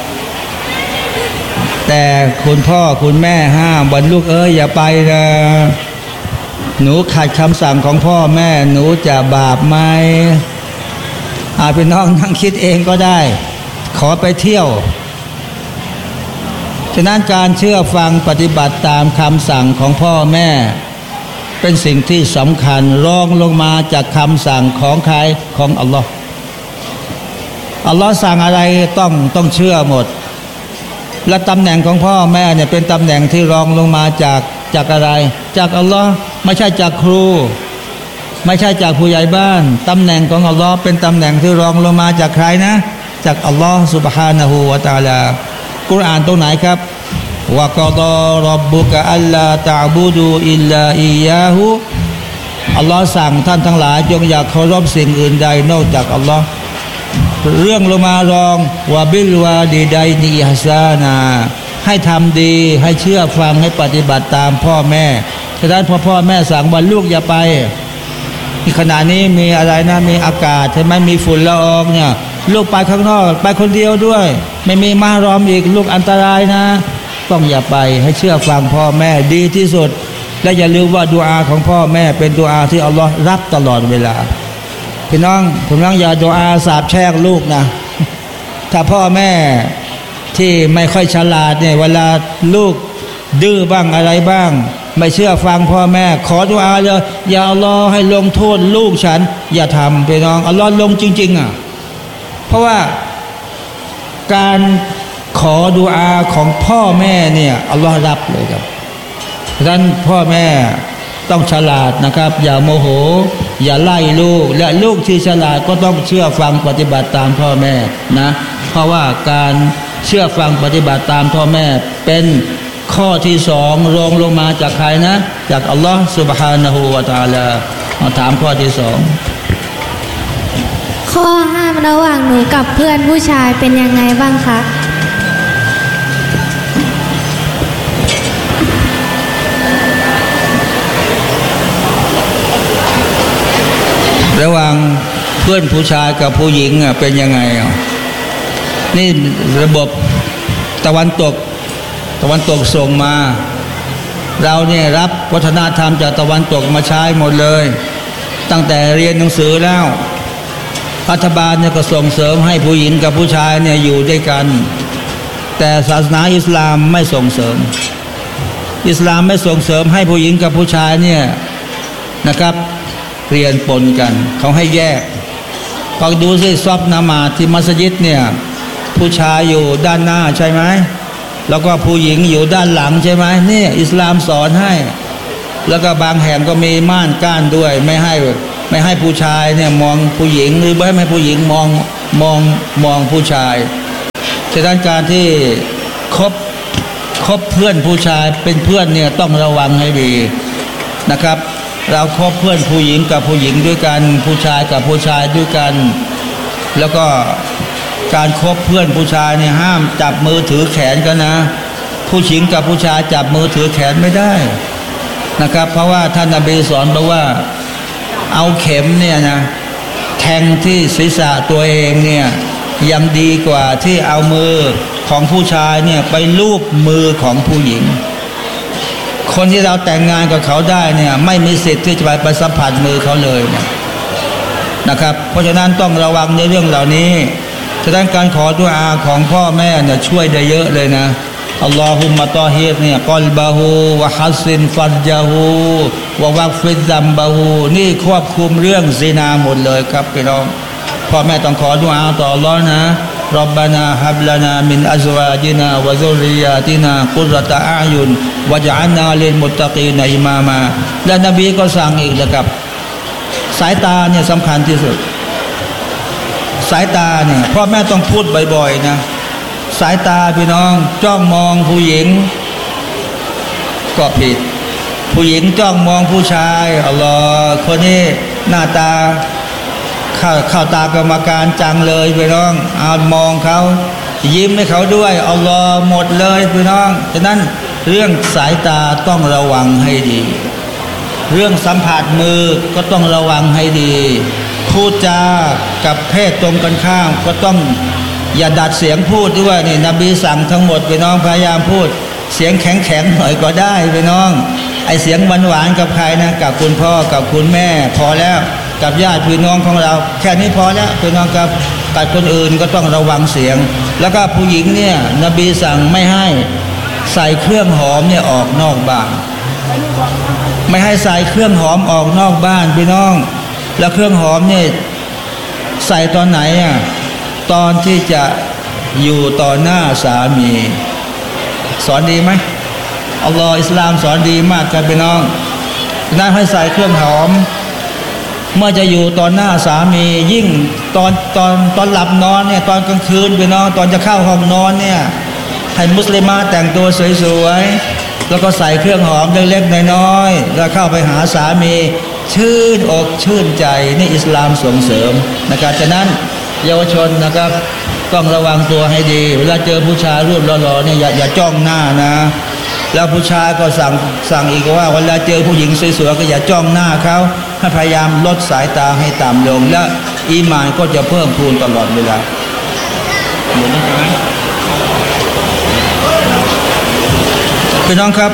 แต่คุณพ่อคุณแม่ห้ามวันลูกเอ้ยอย่าไปนะหนูขัดคำสั่งของพ่อแม่หนูจะบาปไหมอาจเป็นน้องนั่งคิดเองก็ได้ขอไปเที่ยวฉะนั้นการเชื่อฟังปฏิบัติตามคำสั่งของพ่อแม่เป็นสิ่งที่สำคัญรองลงมาจากคำสั่งของใครของอัลลอฮ์อัลลอฮ์สั่งอะไรต้องต้องเชื่อหมดและตำแหน่งของพ่อแม่เนี่ยเป็นตำแหน่งที่รองลงมาจากจากอะไรจากอัลลอฮ์ไม่ใช่จากครูไม่ใช่จากผู้ใหญ่บ้านตำแหน่งของอัลลอฮ์เป็นตำแหน่งที่รองลงมาจากใครนะจากอัลลอฮ์ซุบฮานะฮูวะตะอาลากุรอานตรงไหนครับวะกอฎอร็อบบุกะอัลลาตะอ์บุดูอิลลาอิยาฮูอัลลอฮ์สั่งท่านทั้งหลายจงอย่าเคารพสิ่งอื่นใดนอกจากอัลลอฮ์เรื่องลงมารองวะบิลวาดีไดนีอิฮซานาให้ทำดีให้เชื่อฟังให้ปฏิบัติตามพ่อแม่ฉะนั้นพอพ่อแม่สั่งว่าลูกอย่าไปที่ขณะนี้มีอะไรนะมีอากาศใช่ไหมมีฝุ่นละอองเนี่ยลูกไปข้างนอกไปคนเดียวด้วยไม่มีมารอมอีกลูกอันตรายนะต้องอย่าไปให้เชื่อฟังพ่อแม่ดีที่สุดและอย่าลืมว่าดุอาของพ่อแม่เป็นดุอาที่อัลลอฮ์รับตลอดเวลาพี่น้องผมน้องอย่าดุอาสาปแช่งลูกนะถ้าพ่อแม่ที่ไม่ค่อยฉลาดเนี่ยเวลาลูกดื้อบ้างอะไรบ้างไม่เชื่อฟังพ่อแม่ขอดุอาเลยอย่าอัลลอฮ์ให้ลงโทษลูกฉันอย่าทำพี่น้องอัลลอฮ์ลงจริงๆอ่ะเพราะว่าการขอดุอาของพ่อแม่เนี่ยอัลลอฮ์รับเลยครับดังนั้นพ่อแม่ต้องฉลาดนะครับอย่าโมโหอย่าไล่ลูกและลูกที่ฉลาดก็ต้องเชื่อฟังปฏิบัติตามพ่อแม่นะเพราะว่าการเชื่อฟังปฏิบัติตามพ่อแม่เป็นข้อที่สองรองลงมาจากใครนะจากอัลลอฮ์ سبحانه และ تعالى มาถามข้อที่สองข้อห้ามระหว่างหนูกับเพื่อนผู้ชายเป็นยังไงบ้างคะระหว่างเพื่อนผู้ชายกับผู้หญิงอ่ะเป็นยังไงอ่ะนี่ระบบตะวันตกตะวันตกส่งมาเราเนี่ยรับวัฒนธรรมจากตะวันตกมาใช้หมดเลยตั้งแต่เรียนหนังสือแล้วรัฐบาลเนี่ยก็ส่งเสริมให้ผู้หญิงกับผู้ชายเนี่ยอยู่ด้วยกันแต่ศาสนาอิสลามไม่ส่งเสริมอิสลามไม่ส่งเสริมให้ผู้หญิงกับผู้ชายเนี่ยนะครับเรียนปนกันเขาให้แยกพอดูสิซอฟนามาที่มัสยิดเนี่ยผู้ชายอยู่ด้านหน้าใช่ไหมแล้วก็ผู้หญิงอยู่ด้านหลังใช่ไหมนี่อิสลามสอนให้แล้วก็บางแห่งก็มีม่านกั้นด้วยไม่ให้ไม่ให้ผู้ชายเนี่ยมองผู้หญิงหรือไม่ให้ผู้หญิงมองมองมองผู้ชายฉะนั้นการที่คบคบเพื่อนผู้ชายเป็นเพื่อนเนี่ยต้องระวังให้ดีนะครับเราคบเพื่อนผู้หญิงกับผู้หญิงด้วยกันผู้ชายกับผู้ชายด้วยกันแล้วก็การคบเพื่อนผู้ชายเนี่ยห้ามจับมือถือแขนกันนะผู้หญิงกับผู้ชายจับมือถือแขนไม่ได้นะครับเพราะว่าท่านนบีสอนบอกว่าเอาเข็มเนี่ยนะแทงที่ศีรษะตัวเองเนี่ยยังดีกว่าที่เอามือของผู้ชายเนี่ยไปลูบมือของผู้หญิงคนที่เราแต่งงานกับเขาได้เนี่ยไม่มีสิทธิ์ที่จะไปสัมผัสมือเขาเลยนะนะครับเพราะฉะนั้นต้องระวังในเรื่องเหล่านี้ฉะนั้นการขอดุอาของพ่อแม่เนี่ยช่วยได้เยอะเลยนะอัลลอฮุมมะตอฮิรเนี่ยกอลบะฮูวะฮัสซินฟัรญะฮูวะวักฟิซัมบะฮูนี่ครอบคลุมเรื่องซินาหมดเลยครับพี่น้องพ่อแม่ต้องขอดุอาต่ออัลลอฮ์นะร็อบบานาฮับลานามินอัซวาจินาวะซุรริยาตินากุรตะอายุนวะญะอัลนาลิลมุตตะกีนอิมามาและนบีก็สั่งอีกนะครับสายตาเนี่ยสำคัญที่สุดสายตาเนี่ยพ่อแม่ต้องพูดบ่อยๆนะสายตาพี่น้องจ้องมองผู้หญิงก็ผิดผู้หญิงจ้องมองผู้ชายอัลลอฮ์คนนี้หน้าตาเข้าเข้าตากรรมการจังเลยพี่น้องเอามองเขายิ้มให้เขาด้วยอัลลอฮ์หมดเลยพี่น้องฉะนั้นเรื่องสายตาต้องระวังให้ดีเรื่องสัมผัสมือก็ต้องระวังให้ดีพูดจากับเพศตรงกันข้ามก็ต้องอย่าดัดเสียงพูดด้วยนี่นบีสั่งทั้งหมดพี่น้องพยายามพูดเสียงแข็งๆหน่อยก็ได้พี่น้องไอเสียงหวานๆกับใครนะกับคุณพ่อกับคุณแม่พอแล้วกับญาติพี่น้องของเราแค่นี้พอแล้วพี่น้องกับกับคนอื่นก็ต้องระวังเสียงแล้วก็ผู้หญิงเนี่ยนบีสั่งไม่ให้ใส่เครื่องหอมเนี่ยออกนอกบ้านไม่ให้ใส่เครื่องหอมออกนอกบ้านพี่น้องแล้วเครื่องหอมเนี่ยใส่ตอนไหนอ่ะตอนที่จะอยู่ต่อหน้าสามีสอนดีไหมอัลลอฮ์อิสลามสอนดีมากครับพี่น้องน่าให้ใส่เครื่องหอมเมื่อจะอยู่ต่อหน้าสามียิ่งตอนตอนตอนหลับนอนเนี่ยตอนกลางคืนพี่น้องตอนจะเข้าห้องนอนเนี่ยพให้มุสลิมาแต่งตัวสวยๆแล้วก็ใส่เครื่องหอมเล็กๆน้อยๆแล้วเข้าไปหาสามีชื่นอกชื่นใจนี่อิสลามส่งเสริมนะครับฉะนั้นเยาวชนนะครับต้องระวังตัวให้ดีเวลาเจอผู้ชายรูปหล่อๆเนี่ยอย่าอย่าจ้องหน้านะแล้วผู้ชายก็สั่งสั่งอีกว่าเวลาเจอผู้หญิงสวยๆก็อย่าจ้องหน้าเขาให้พยายามลดสายตาให้ต่ำลงและอีหม่านก็จะเพิ่มพูนตลอดเวลาหมดแล้วใช่ไหมพี่น้องครับ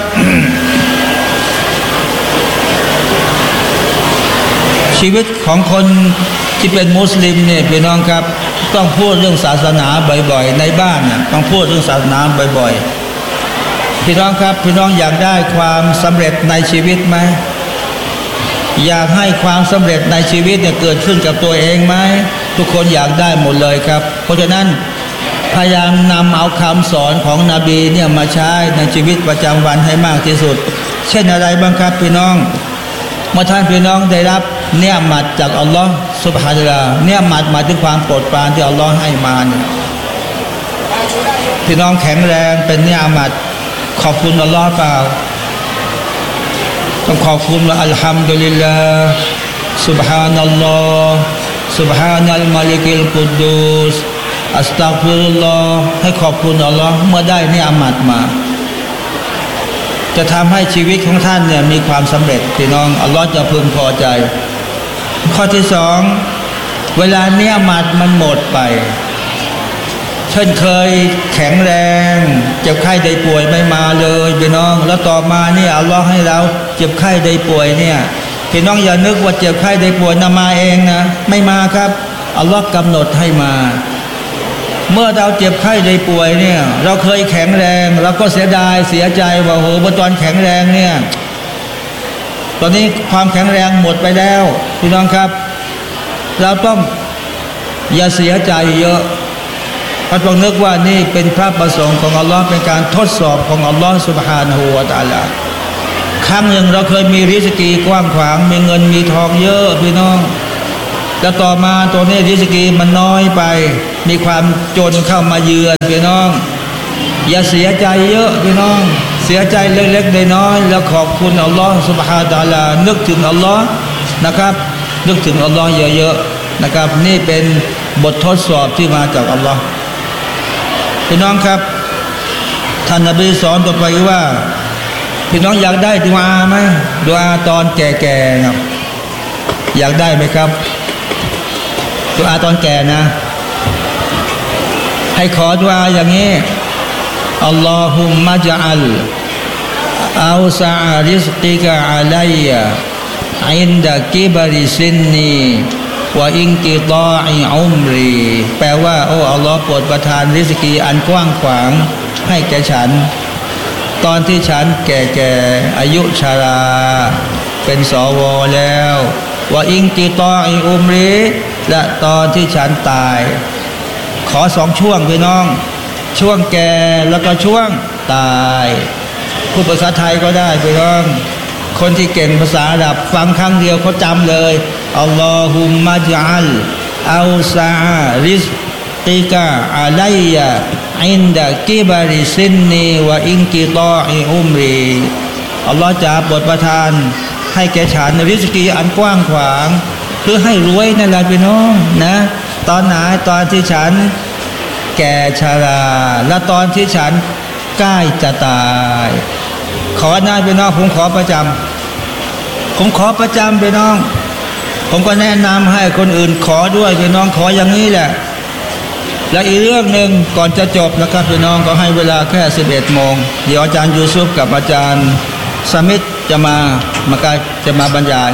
ชีวิตของคนที่เป็นมุสลิมเนี่ยพี่น้องครับต้องพูดเรื่องศาสนาบ่อยๆในบ้านนะต้องพูดเรื่องศาสนาบ่อยๆพี่น้องครับพี่น้องอยากได้ความสำเร็จในชีวิตไหมอยากให้ความสำเร็จในชีวิตเนี่ยเกิดขึ้นกับตัวเองไหมทุกคนอยากได้หมดเลยครับเพราะฉะนั้นพยายามนำเอาคำสอนของนบีเนี่ยมาใช้ในชีวิตประจำวันให้มากที่สุดเช่นอะไรบ้างครับพี่น้องเมื่อท่านพี่น้องได้รับเนื้อหมัดจากอัลลอฮ์ซุบฮานะฮูวะตะอาลาเนื้อหมัดหมายถึงความโปรดปรานที่อัลลอฮ์ให้มาเนี่ยพี่น้องแข็งแรงเป็นเนื้อหมัดขอบคุณอัลลอฮ์เปล่าต้องขอบคุณว่าอัลฮัมดุลิลลาห์ซุบฮานัลลอฮ์ซุบฮานัลมาลิกิลกุดดุสอัสตัฆฟิรุลลอฮ์ให้ขอบคุณอัลลอฮ์เมื่อได้เนื้อหมัดมาจะทำให้ชีวิตของท่านเนี่ยมีความสำเร็จพี่น้องอัลลอฮ์จะพึงพอใจข้อที่สองเวลาเนื้อหมัดมันหมดไปเช่นเคยแข็งแรงเจ็บไข้ได้ป่วยไม่มาเลยพี่น้องแล้วต่อมาเนี่ยอัลลอฮ์ให้เราเจ็บไข้ได้ป่วยเนี่ยพี่น้องอย่านึกว่าเจ็บไข้ได้ป่วยนะมาเองนะไม่มาครับอัลลอฮ์กำหนดให้มาเมื่อเราเจ็บไข้ได้ป่วยเนี่ยเราเคยแข็งแรงเราก็เสียดายเสียใจว่าโหเมื่อตอนแข็งแรงเนี่ยตอนนี้ความแข็งแรงหมดไปแล้วพี่น้องครับเราต้องอย่าเสียใจเยอะเพราะต้องนึกว่านี่เป็นพระประสงค์ของอัลลอฮ์เป็นการทดสอบของอัลลอฮ์ซุบฮานะฮูวะตะอาลาครั้งหนึ่งเราเคยมีริสกีกว้างขวางมีเงินมีทองเยอะพี่น้องแล้วต่อมาตัวนี้ริสกีมันน้อยไปมีความจนเข้ามาเยือนพี่น้องอย่าเสียใจเยอะพี่น้องเสียใจเล็กๆน้อยๆแล้วขอบคุณอัลลอฮ์ซุบฮานะฮูวะตะอาลานึกถึงอัลลอฮ์นะครับนึกถึงอัลลอฮ์เยอะๆนะครับนี่เป็นบททดสอบที่มาจากอัลลอฮ์พี่น้องครับท่านนบีสอนต่อไปว่าพี่น้องอยากได้ดุอาไหมดุอาตอนแก่ๆครับอยากได้ไหมครับดุอาตอนแก่นะให้ขอดุอาอย่างนี้อัลลอฮุมมะจัลอัลซะริซกิกะอะลัยยะอินดะกิบริซินนีว่าอิงกิตออิอุมรีแปลว่าโอ้อัลลอฮ์โปรดประทานริสกีอันกว้างขวางให้แก่ฉันตอนที่ฉันแก่ๆอายุชาราเป็นสวแล้วว่าอิงกิตออิอุมรีและตอนที่ฉันตายขอสองช่วงพี่น้องช่วงแก่แล้วก็ช่วงตายพูดภาษาไทยก็ได้พี่น้องคนที่เก่งภาษาอาหรับฟังครั้งเดียวเขาจำเลยอัลลอฮุมมะจัลอัลซะริซกิกะอะลัยยะอินดะกิบริซินนีวะอินกิตออิอุมรีอัลลอฮ์จะโปรดประทานให้แก่ฉันริสกีอันกว้างขวางคือให้รวยนั่นแหละพี่น้องนะตอนไหนตอนที่ฉันแก่ชราและตอนที่ฉันใกล้จะตายขอหน้าพี่น้องผมขอประจำผมขอประจำพี่น้องผมก็แนะนำให้คนอื่นขอด้วยพี่น้องขออย่างนี้แหละและอีกเรื่องหนึ่งก่อนจะจบนะครับพี่น้องก็ให้เวลาแค่สิบเอ็ดโมงเดี๋ยวอาจารย์ยูซุฟกับอาจารย์สมิธจะมามาการจะมาบรรยาย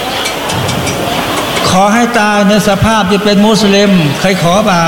ขอให้ตายในสภาพที่เป็นมุสลิมใครขอเปล่า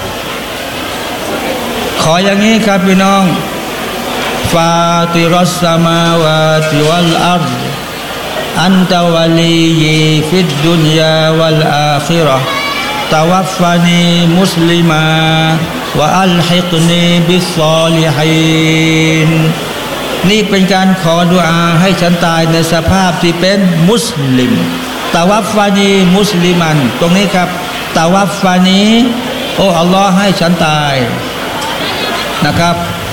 ขออย่างนี้ครับพี่น้องฟาติรัสสมาวาติวัลอัรฎอันตะวะลียีฟิดดุนยาวัลอาคิเราะห์ตะวัฟฟานีมุสลิมาวะอัลฮิกนีบิศศอลิฮีนนี่เป็นการขอดุอาให้ฉันตายในสภาพที่เป็นมุสลิมตะวัฟฟานีมุสลิมันตรงนี้ครับตะวัฟฟานีโอ้อัลลอฮ์ให้ฉันตายนะครับ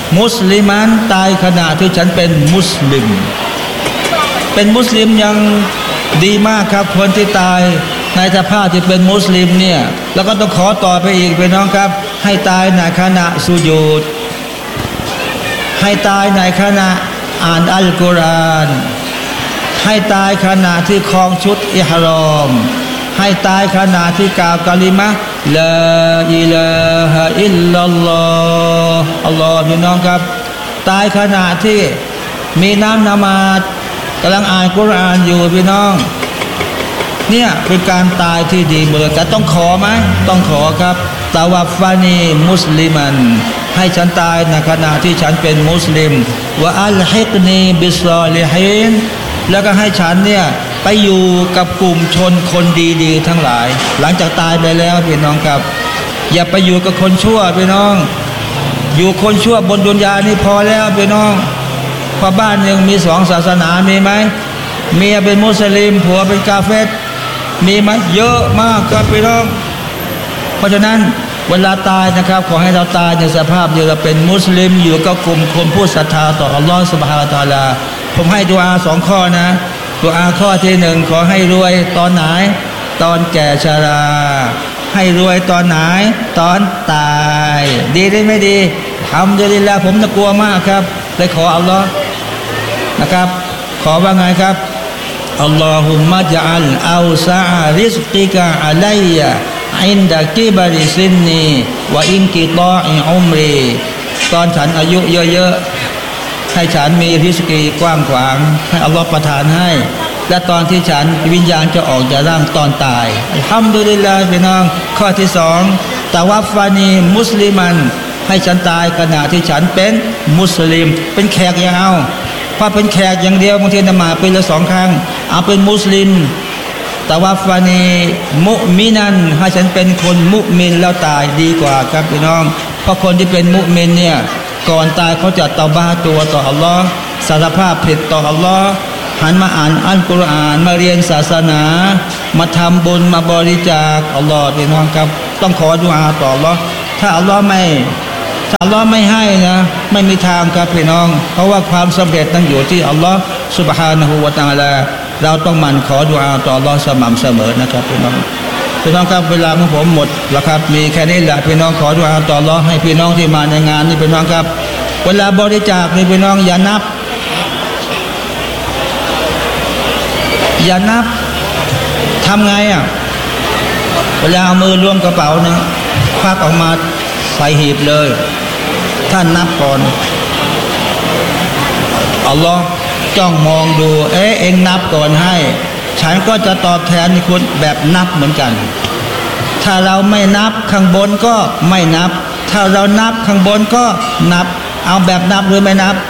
มุสลิมันตายขณะที่ฉันเป็นมุสลิมเป็นมุสลิมยังดีมากครับคนที่ตายในสภาพที่เป็นมุสลิมเนี่ยแล้วก็ต้องขอต่อไปอีกพี่น้องครับให้ตายในขณะสุญูดให้ตายในขณะอ่านอัลกุรอานให้ตายขณะที่ครองชุดอิหรอมให้ตายขณะที่กล่าวกะลิมะลาอิลาฮะอิลลัลลอฮ์อัลลอฮ์พี่น้องครับตายขณะที่มีน้ำนมาดกำลังอ่านกุรอานอยู่พี่น้องเนี่ยเป็นการตายที่ดีหมดแต่ต้องขอไหมต้องขอครับตะวัฟฟานีมุสลิมันให้ฉันตายในขณะที่ฉันเป็นมุสลิมวะอัลฮิกนีบิศอลิฮีนแล้วก็ให้ฉันเนี่ยไปอยู่กับกลุ่มชนคนดีๆทั้งหลายหลังจากตายไปแล้วพี่น้องครับอย่าไปอยู่กับคนชั่วพี่น้องอยู่คนชั่วบนดุนยานี่พอแล้วพี่น้องพอบ้านยังมีสองศาสนามีไหมเมียเป็นมุสลิมผัวเป็นกาเฟรมีไหมเยอะมากครับพี่น้องเพราะฉะนั้นเวลาตายนะครับขอให้เราตายในสภาพที่เราเป็นมุสลิมอยู่กับกลุ่มคนผู้ศรัทธาต่ออัลลอฮฺซุบฮานะฮูวะตะอาลาผมให้ดุอาสองข้อนะดุอาข้อที่หนึ่งขอให้รวยตอนไหนตอนแก่ชราให้รวยตอนไหนตอนตายดีได้ไม่ดีทำดีแล้วผมน่ากลัวมากครับเลยขออัลลอฮฺนะครับขอว่าไงครับอัลลอฮุมะญะอัลอัวซะอะริซกิกะอะลัยยะอินดะกิบริซินนีวะอินกิตออิอุมรีตอนฉันอายุเยอะๆให้ฉันมีริสกีกว้างขวางให้อัลลอฮฺประทานให้และตอนที่ฉันวิญญาณจะออกจากร่างตอนตายอัลฮัมดุลิลลาห์พี่น้องข้อที่สองตะวัฟฟานีมุสลิมันให้ฉันตายขณะที่ฉันเป็นมุสลิมเป็นแขกยังเอาพอเป็นแขกอย่างเดียวบางทีนมาเป็นละสองครั้งเอาเป็นมุสลิมตะวัฟฟานีมุมินันให้ฉันเป็นคนมุมินแล้วตายดีกว่าครับพี่น้องเพราะคนที่เป็นมุมินเนี่ยก่อนตายเขาจะเตาบาตัวต่ออัลลอฮ์สารภาพผิดต่ออัลลอฮ์หันมาอ่านอัลกุรอานมาเรียนศาสนามาทำบุญมาบริจาคอัลลอฮ์พี่น้องครับต้องขอดุอาต่ออัลลอฮ์ถ้าอัลลอฮ์ไม่ถ้าอัลลอฮ์ไม่ให้นะไม่มีทางครับพี่น้องเพราะว่าความสำเร็จต้องอยู่ที่อัลลอฮ์ซุบฮานะฮูวะตะอาลาเราต้องหมั่นขอดุอาต่ออัลลอฮ์สม่ำเสมอนะครับพี่น้องพี่น้องครับเวลาของผมหมดแล้วครับมีแค่นี้แหละพี่น้องขอดุอาต่ออัลลอฮ์ให้พี่น้องที่มาในงานนี่พี่น้องครับเวลาบริจาคนี่พี่น้องอย่านับอย่านับทำไงอ่ะเวลาเอามือล้วงกระเป๋านะควักออกมาใส่หีบเลยท่านนับก่อนอัลลอฮ์จ้องมองดูเอ๊ะเองนับก่อนให้ฉันก็จะตอบแทนคุณแบบนับเหมือนกันถ้าเราไม่นับข้างบนก็ไม่นับถ้าเรานับข้างบนก็นับเอาแบบนับหรือไม่นับ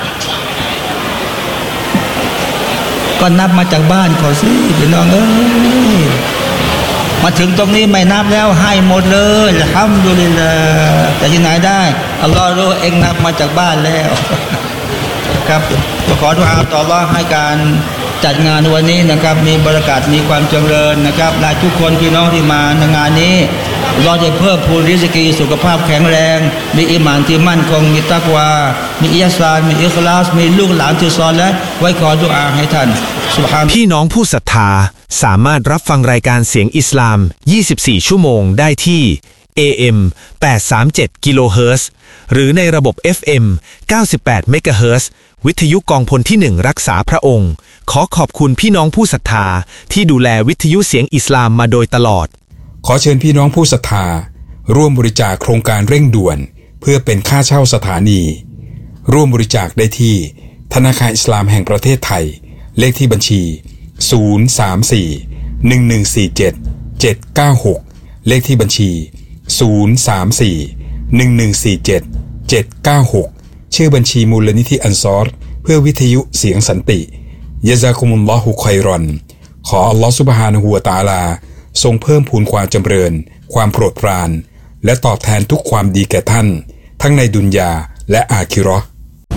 ก็นับมาจากบ้านเขาสิพี่น้องเอ้ยมาถึงตรงนี้ไม่นับแล้วให้หมดเลยอัลฮัมดุลิลลาห์แต่ที่ไหนได้อัลลอฮ์รู้เองนับมาจากบ้านแล้วครับขอดุอาต่ออัลลอฮ์ให้การจัดงานวันนี้นะครับมีบรรยากาศมีความเจริญนะครับและทุกคนพี่น้องที่มาในงานนี้เราจะเพิ่มพูนริสกีสุขภาพแข็งแรงมีอิหม่านที่มั่นคงมีตักวามีอิยาซานมีอิคลาสมีลูกหลานที่ซอลิห์ไว้ขอดุอาให้ท่านซุบฮานพี่น้องผู้ศรัทธาสามารถรับฟังรายการเสียงอิสลามยี่สิบสี่ชั่วโมงได้ที่ เอ เอ็ม แปดสามเจ็ด กิโลเฮิรตซ์หรือในระบบ เอฟ เอ็ม เก้าสิบแปด เมกะเฮิรตซ์วิทยุกองพลที่หนึ่งรักษาพระองค์ขอขอบคุณพี่น้องผู้ศรัทธาที่ดูแลวิทยุเสียงอิสลามมาโดยตลอดขอเชิญพี่น้องผู้ศรัทธาร่วมบริจาคโครงการเร่งด่วนเพื่อเป็นค่าเช่าสถานีร่วมบริจาคได้ที่ธนาคารอิสลามแห่งประเทศไทยเลขที่บัญชีศูนย์ สาม สี่ หนึ่ง หนึ่ง สี่ เจ็ด เจ็ด เก้า หกเลขที่บัญชีศูนย์ สาม สี่ หนึ่ง หนึ่ง สี่ เจ็ด เจ็ด เก้า หกชื่อบัญชีมูลนิธิอันซอรเพื่อวิทยุเสียงสันติยะซากุมุลลอฮุค็อยรอนขออัลลอฮฺซุบฮานะฮูวะตะอาลาทรงเพิ่มพูนความจำเริญความโปรดปรานและตอบแทนทุกความดีแก่ท่านทั้งในดุนยาและอาคิเราะห์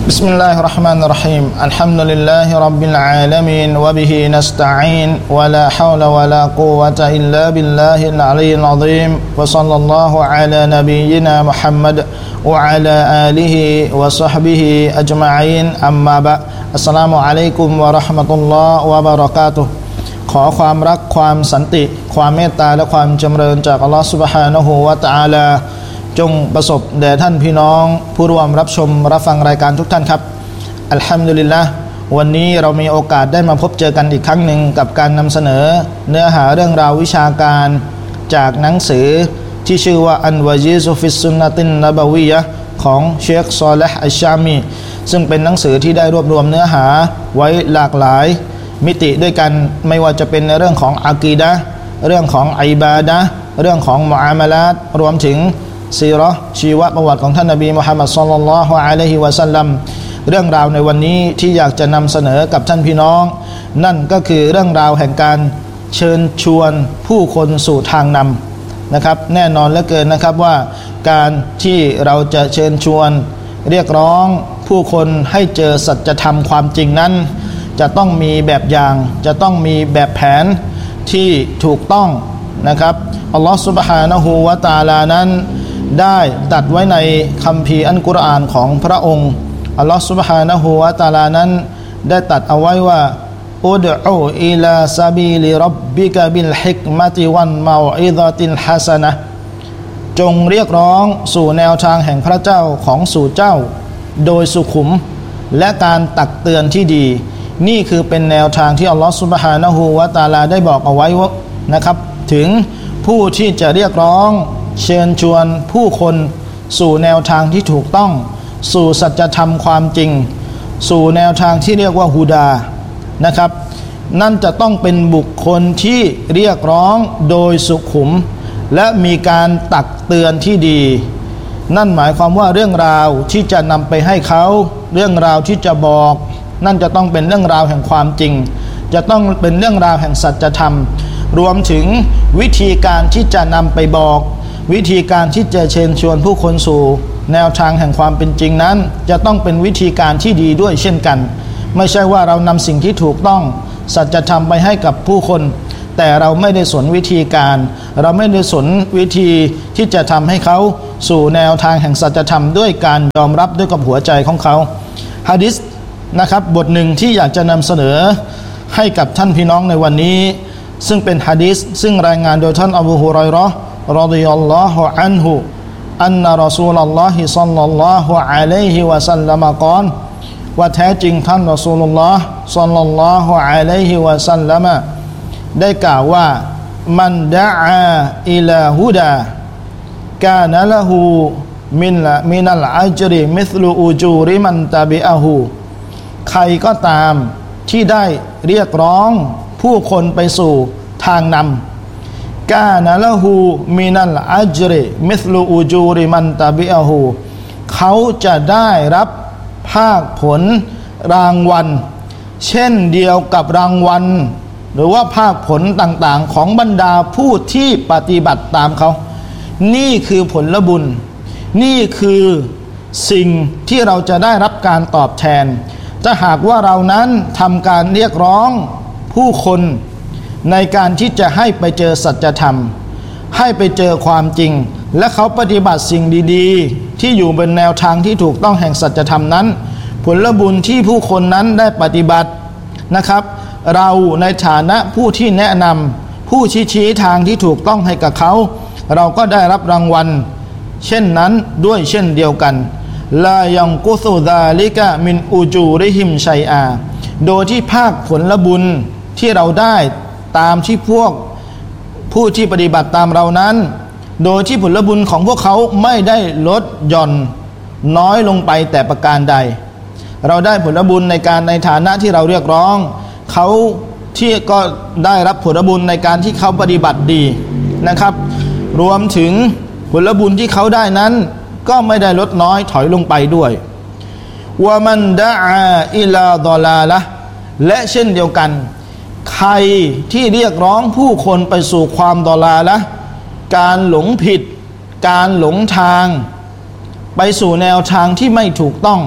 بسم الله الرحمن الرحيم الحمد لله رب العالمين وبه نستعين ولا حول ولا قوة إلا بالله العلي العظيم وصلى الله على نبينا محمد وعلى آله وصحبه أجمعين أما بعد السلام عليكم ورحمة الله وبركاته ขอความรักความสันติความเมตตาและความจำเริญจากอัลลอฮฺซุบฮานะฮูวะตะอาลาจงประสบแด่ท่านพี่น้องผู้ร่วมรับชมรับฟังรายการทุกท่านครับอัลฮัมดุลิลละห์วันนี้เรามีโอกาสได้มาพบเจอกันอีกครั้งหนึ่งกับการนำเสนอเนื้อหาเรื่องราววิชาการจากหนังสือที่ชื่อว่าอันวะญีซุฟิสซุนนะตินนะบะวียะห์ของเชคซอลิห์อัชชามีซึ่งเป็นหนังสือที่ได้รวบรวมเนื้อหาไว้หลากหลายมิติด้วยกันไม่ว่าจะเป็นในเรื่องของอะกีดะห์เรื่องของอิบาดะห์เรื่องของมุอามาลาตรวมถึงซีเราะห์ชีวประวัติของท่านนบีมุฮัมมัดศ็อลลัลลอฮุอะลัยฮิวะซัลลัมเรื่องราวในวันนี้ที่อยากจะนำเสนอกับท่านพี่น้องนั่นก็คือเรื่องราวแห่งการเชิญชวนผู้คนสู่ทางนำนะครับแน่นอนเหลือเกินนะครับว่าการที่เราจะเชิญชวนเรียกร้องผู้คนให้เจอสัจธรรมความจริงนั้นจะต้องมีแบบอย่างจะต้องมีแบบแผนที่ถูกต้องนะครับอัลลอฮฺซุบฮานะฮูวะตะอาลานั้นได้ตัดไว้ในคัมภีร์อัลกุรอานของพระองค์อัลลอฮฺซุบฮานะฮูวะตะอาลานั้นได้ตัดเอาไว้ว่าอุดอูอิลาซาบีลิร็อบบิกะบิลฮิกมะติวัลเมาอิซะติลฮะซะนะห์จงเรียกร้องสู่แนวทางแห่งพระเจ้าของสู่เจ้าโดยสุขุมและการตักเตือนที่ดีนี่คือเป็นแนวทางที่อัลลอฮฺซุบฮานะฮูวะตะอาลาได้บอกเอาไว้นะครับถึงผู้ที่จะเรียกร้องเชิญชวนผู้คนสู่แนวทางที่ถูกต้องสู่สัจธรรมความจริงสู่แนวทางที่เรียกว่าฮูดานะครับนั่นจะต้องเป็นบุคคลที่เรียกร้องโดยสุขุมและมีการตักเตือนที่ดีนั่นหมายความว่าเรื่องราวที่จะนำไปให้เขาเรื่องราวที่จะบอกนั่นจะต้องเป็นเรื่องราวแห่งความจริงจะต้องเป็นเรื่องราวแห่งสัจธรรมรวมถึงวิธีการที่จะนำไปบอกวิธีการที่จะเชิญชวนผู้คนสู่แนวทางแห่งความเป็นจริงนั้นจะต้องเป็นวิธีการที่ดีด้วยเช่นกันไม่ใช่ว่าเรานำสิ่งที่ถูกต้องสัจธรรมไปให้กับผู้คนแต่เราไม่ได้สนวิธีการเราไม่ได้สนวิธีที่จะทำให้เขาสู่แนวทางแห่งสัจธรรมด้วยการยอมรับด้วยกับหัวใจของเขาหะดีษนะครับบทหนึ่งที่อยากจะนำเสนอให้กับท่านพี่น้องในวันนี้ซึ่งเป็นหะดีษซึ่งรายงานโดยท่านอบูฮุรอยเราะห์รอฎิยัลลอฮุอันฮุอันนะรอซูลุลลอฮิศ็อลลัลลอฮุอะลัยฮิวะซัลลัมกล่าวว่าแท้จริงท่านรอซูลุลลอฮ์ศ็อลลัลลอฮุอะลัยฮิวะซัลลัมได้กล่าวว่ามันดะอาอิลาฮุดากานะละฮูมินละมินัลอัจริมิษลุอูจูริมันตะบิอะฮูใครก็ตามที่ได้เรียกร้องผู้คนไปสู่ทางนำกานะละฮูมินัลอัจริมิษลุอูจูริมันตะบิอะฮูเขาจะได้รับภาคผลรางวัลเช่นเดียวกับรางวัลหรือว่าภาคผลต่างๆของบรรดาผู้ที่ปฏิบัติตามเขานี่คือผลบุญนี่คือสิ่งที่เราจะได้รับการตอบแทนถ้าหากว่าเรานั้นทำการเรียกร้องผู้คนในการที่จะให้ไปเจอสัจธรรมให้ไปเจอความจริงและเขาปฏิบัติสิ่งดีๆที่อยู่บนแนวทางที่ถูกต้องแห่งสัจธรรมนั้นผลบุญที่ผู้คนนั้นได้ปฏิบัตินะครับเราในฐานะผู้ที่แนะนำผู้ชี้ชี้ทางที่ถูกต้องให้กับเขาเราก็ได้รับรางวัลเช่นนั้นด้วยเช่นเดียวกันลายังกุซุซาลิกะมินอูจูริฮิมชัยอาโดยที่ภาคผลบุญที่เราได้ตามที่พวกผู้ที่ปฏิบัติตามเรานั้นโดยที่ผลบุญของพวกเขาไม่ได้ลดหย่อนน้อยลงไปแต่ประการใดเราได้ผลบุญในการในฐานะที่เราเรียกร้องเขาที่ก็ได้รับผลบุญในการที่เขาปฏิบัติดีนะครับรวมถึงผลบุญที่เขาได้นั้นก็ไม่ได้ลดน้อยถอยลงไปด้วยวะมันดะอาอิลาฎอลาละห์และเช่นเดียวกันใครที่เรียกร้องผู้คนไปสู่ความฎอลาละห์การหลงผิดการหลงทางไปสู่แนวทางที่ไม่ถูกต้องไป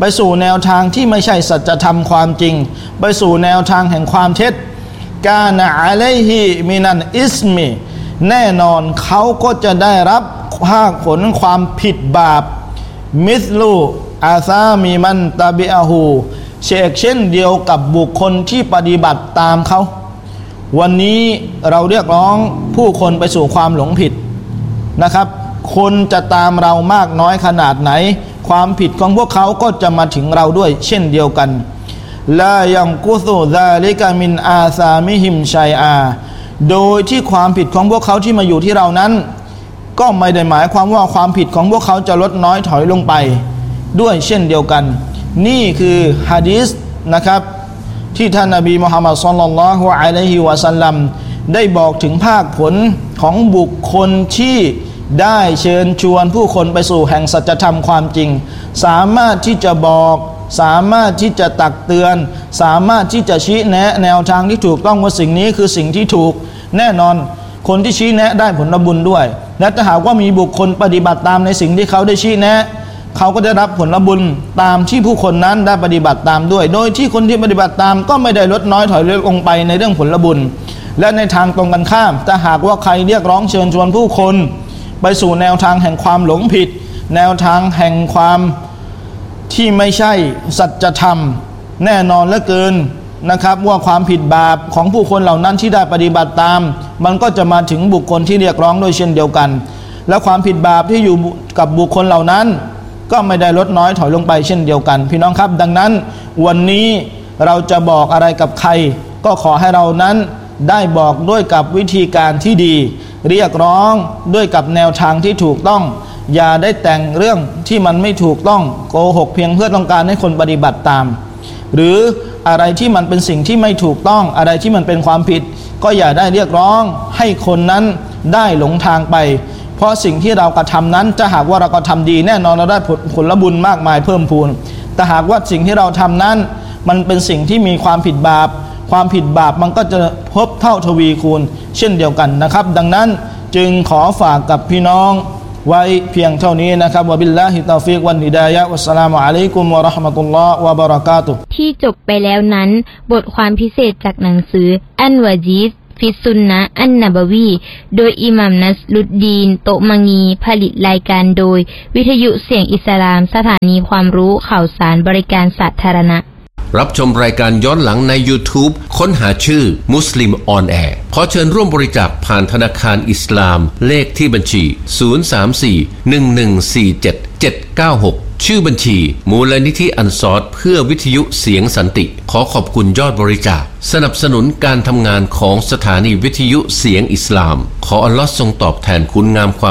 ไปสู่แนวทางที่ไม่ใช่สัจธรรมความจริงไปสู่แนวทางแห่งความเท็จกานะอะลัยฮิมินันอิสมิแน่นอนเขาก็จะได้รับภาคผลความผิดบาปมิสลูอาซามีมันตาบิอาหูเชกเช่นเดียวกับบุคคลที่ปฏิบัติตามเขาวันนี้เราเรียกร้องผู้คนไปสู่ความหลงผิดนะครับคนจะตามเรามากน้อยขนาดไหนความผิดของพวกเขาก็จะมาถึงเราด้วยเช่นเดียวกันลายังกุซุซาลิกามินอาซามิฮิมชัยอาโดยที่ความผิดของพวกเขาที่มาอยู่ที่เรานั้นก็ไม่ได้หมายความว่าความผิดของพวกเขาจะลดน้อยถอยลงไปด้วยเช่นเดียวกันนี่คือหะดีษนะครับที่ท่านนบีมุฮัมมัดศ็อลลัลลอฮุอะลัยฮิวะซัลลัมได้บอกถึงภาคผลของบุคคลที่ได้เชิญชวนผู้คนไปสู่แห่งสัจธรรมความจริงสามารถที่จะบอกสามารถที่จะตักเตือนสามารถที่จะชี้แนะแนวทางที่ถูกต้องว่าสิ่งนี้คือสิ่งที่ถูกแน่นอนคนที่ชี้แนะได้ผลบุญด้วยและถ้าหากว่ามีบุคคลปฏิบัติตามในสิ่งที่เขาได้ชี้แนะเขาก็ได้รับผลบุญตามที่ผู้คนนั้นได้ปฏิบัติตามด้วยโดยที่คนที่ปฏิบัติตามก็ไม่ได้ลดน้อยถอยลงไปในเรื่องผลบุญและในทางตรงกันข้ามถ้าหากว่าใครเรียกร้องเชิญชวนผู้คนไปสู่แนวทางแห่งความหลงผิดแนวทางแห่งความที่ไม่ใช่สัจธรรมแน่นอนเหลือเกินนะครับว่าความผิดบาปของผู้คนเหล่านั้นที่ได้ปฏิบัติตามมันก็จะมาถึงบุคคลที่เรียกร้องโดยเช่นเดียวกันและความผิดบาปที่อยู่กับบุคคลเหล่านั้นก็ไม่ได้ลดน้อยถอยลงไปเช่นเดียวกันพี่น้องครับดังนั้นวันนี้เราจะบอกอะไรกับใครก็ขอให้เรานั้นได้บอกด้วยกับวิธีการที่ดีเรียกร้องด้วยกับแนวทางที่ถูกต้องอย่าได้แต่งเรื่องที่มันไม่ถูกต้องโกหกเพียงเพื่อต้องการให้คนปฏิบัติตามหรืออะไรที่มันเป็นสิ่งที่ไม่ถูกต้องอะไรที่มันเป็นความผิดก็อย่าได้เรียกร้องให้คนนั้นได้หลงทางไปเพราะสิ่งที่เรากระทำนั้นจะหากว่าเรากระทำดีแน่นอนเราได้ผลผลบุญมากมายเพิ่มพูนแต่หากว่าสิ่งที่เราทำนั้นมันเป็นสิ่งที่มีความผิดบาปความผิดบาปมันก็จะพบเท่าทวีคูณเช่นเดียวกันนะครับดังนั้นจึงขอฝากกับพี่น้องไว้เพียงเท่านี้นะครับวะบิลลาฮิตอฟิกวันฮิดายะฮ์วัสสลามุอะลัยกุมวะเราะห์มะตุลลอฮ์วะบะเราะกาตุฮ์ที่จบไปแล้วนั้นบทความพิเศษจากหนังสืออันวะจีซฟิสซุนนะห์อันนบวีโดยอิหม่ามนัสรุดดีนโตมังีผลิตรายการโดยวิทยุเสียงอิสลามสถานีความรู้ข่าวสารบริการสาธารณะรับชมรายการย้อนหลังใน YouTube ค้นหาชื่อมุสลิมออนแอร์ขอเชิญร่วมบริจาคผ่านธนาคารอิสลามเลขที่บัญชีศูนย์ สาม สี่ หนึ่ง หนึ่ง สี่ เจ็ด เจ็ด เก้า หกชื่อบัญชีมูลนิธิอันซอรเพื่อวิทยุเสียงสันติขอขอบคุณยอดบริจาคสนับสนุนการทำงานของสถานีวิทยุเสียงอิสลามขออัลเลาะห์ทรงตอบแทนคุณงามความ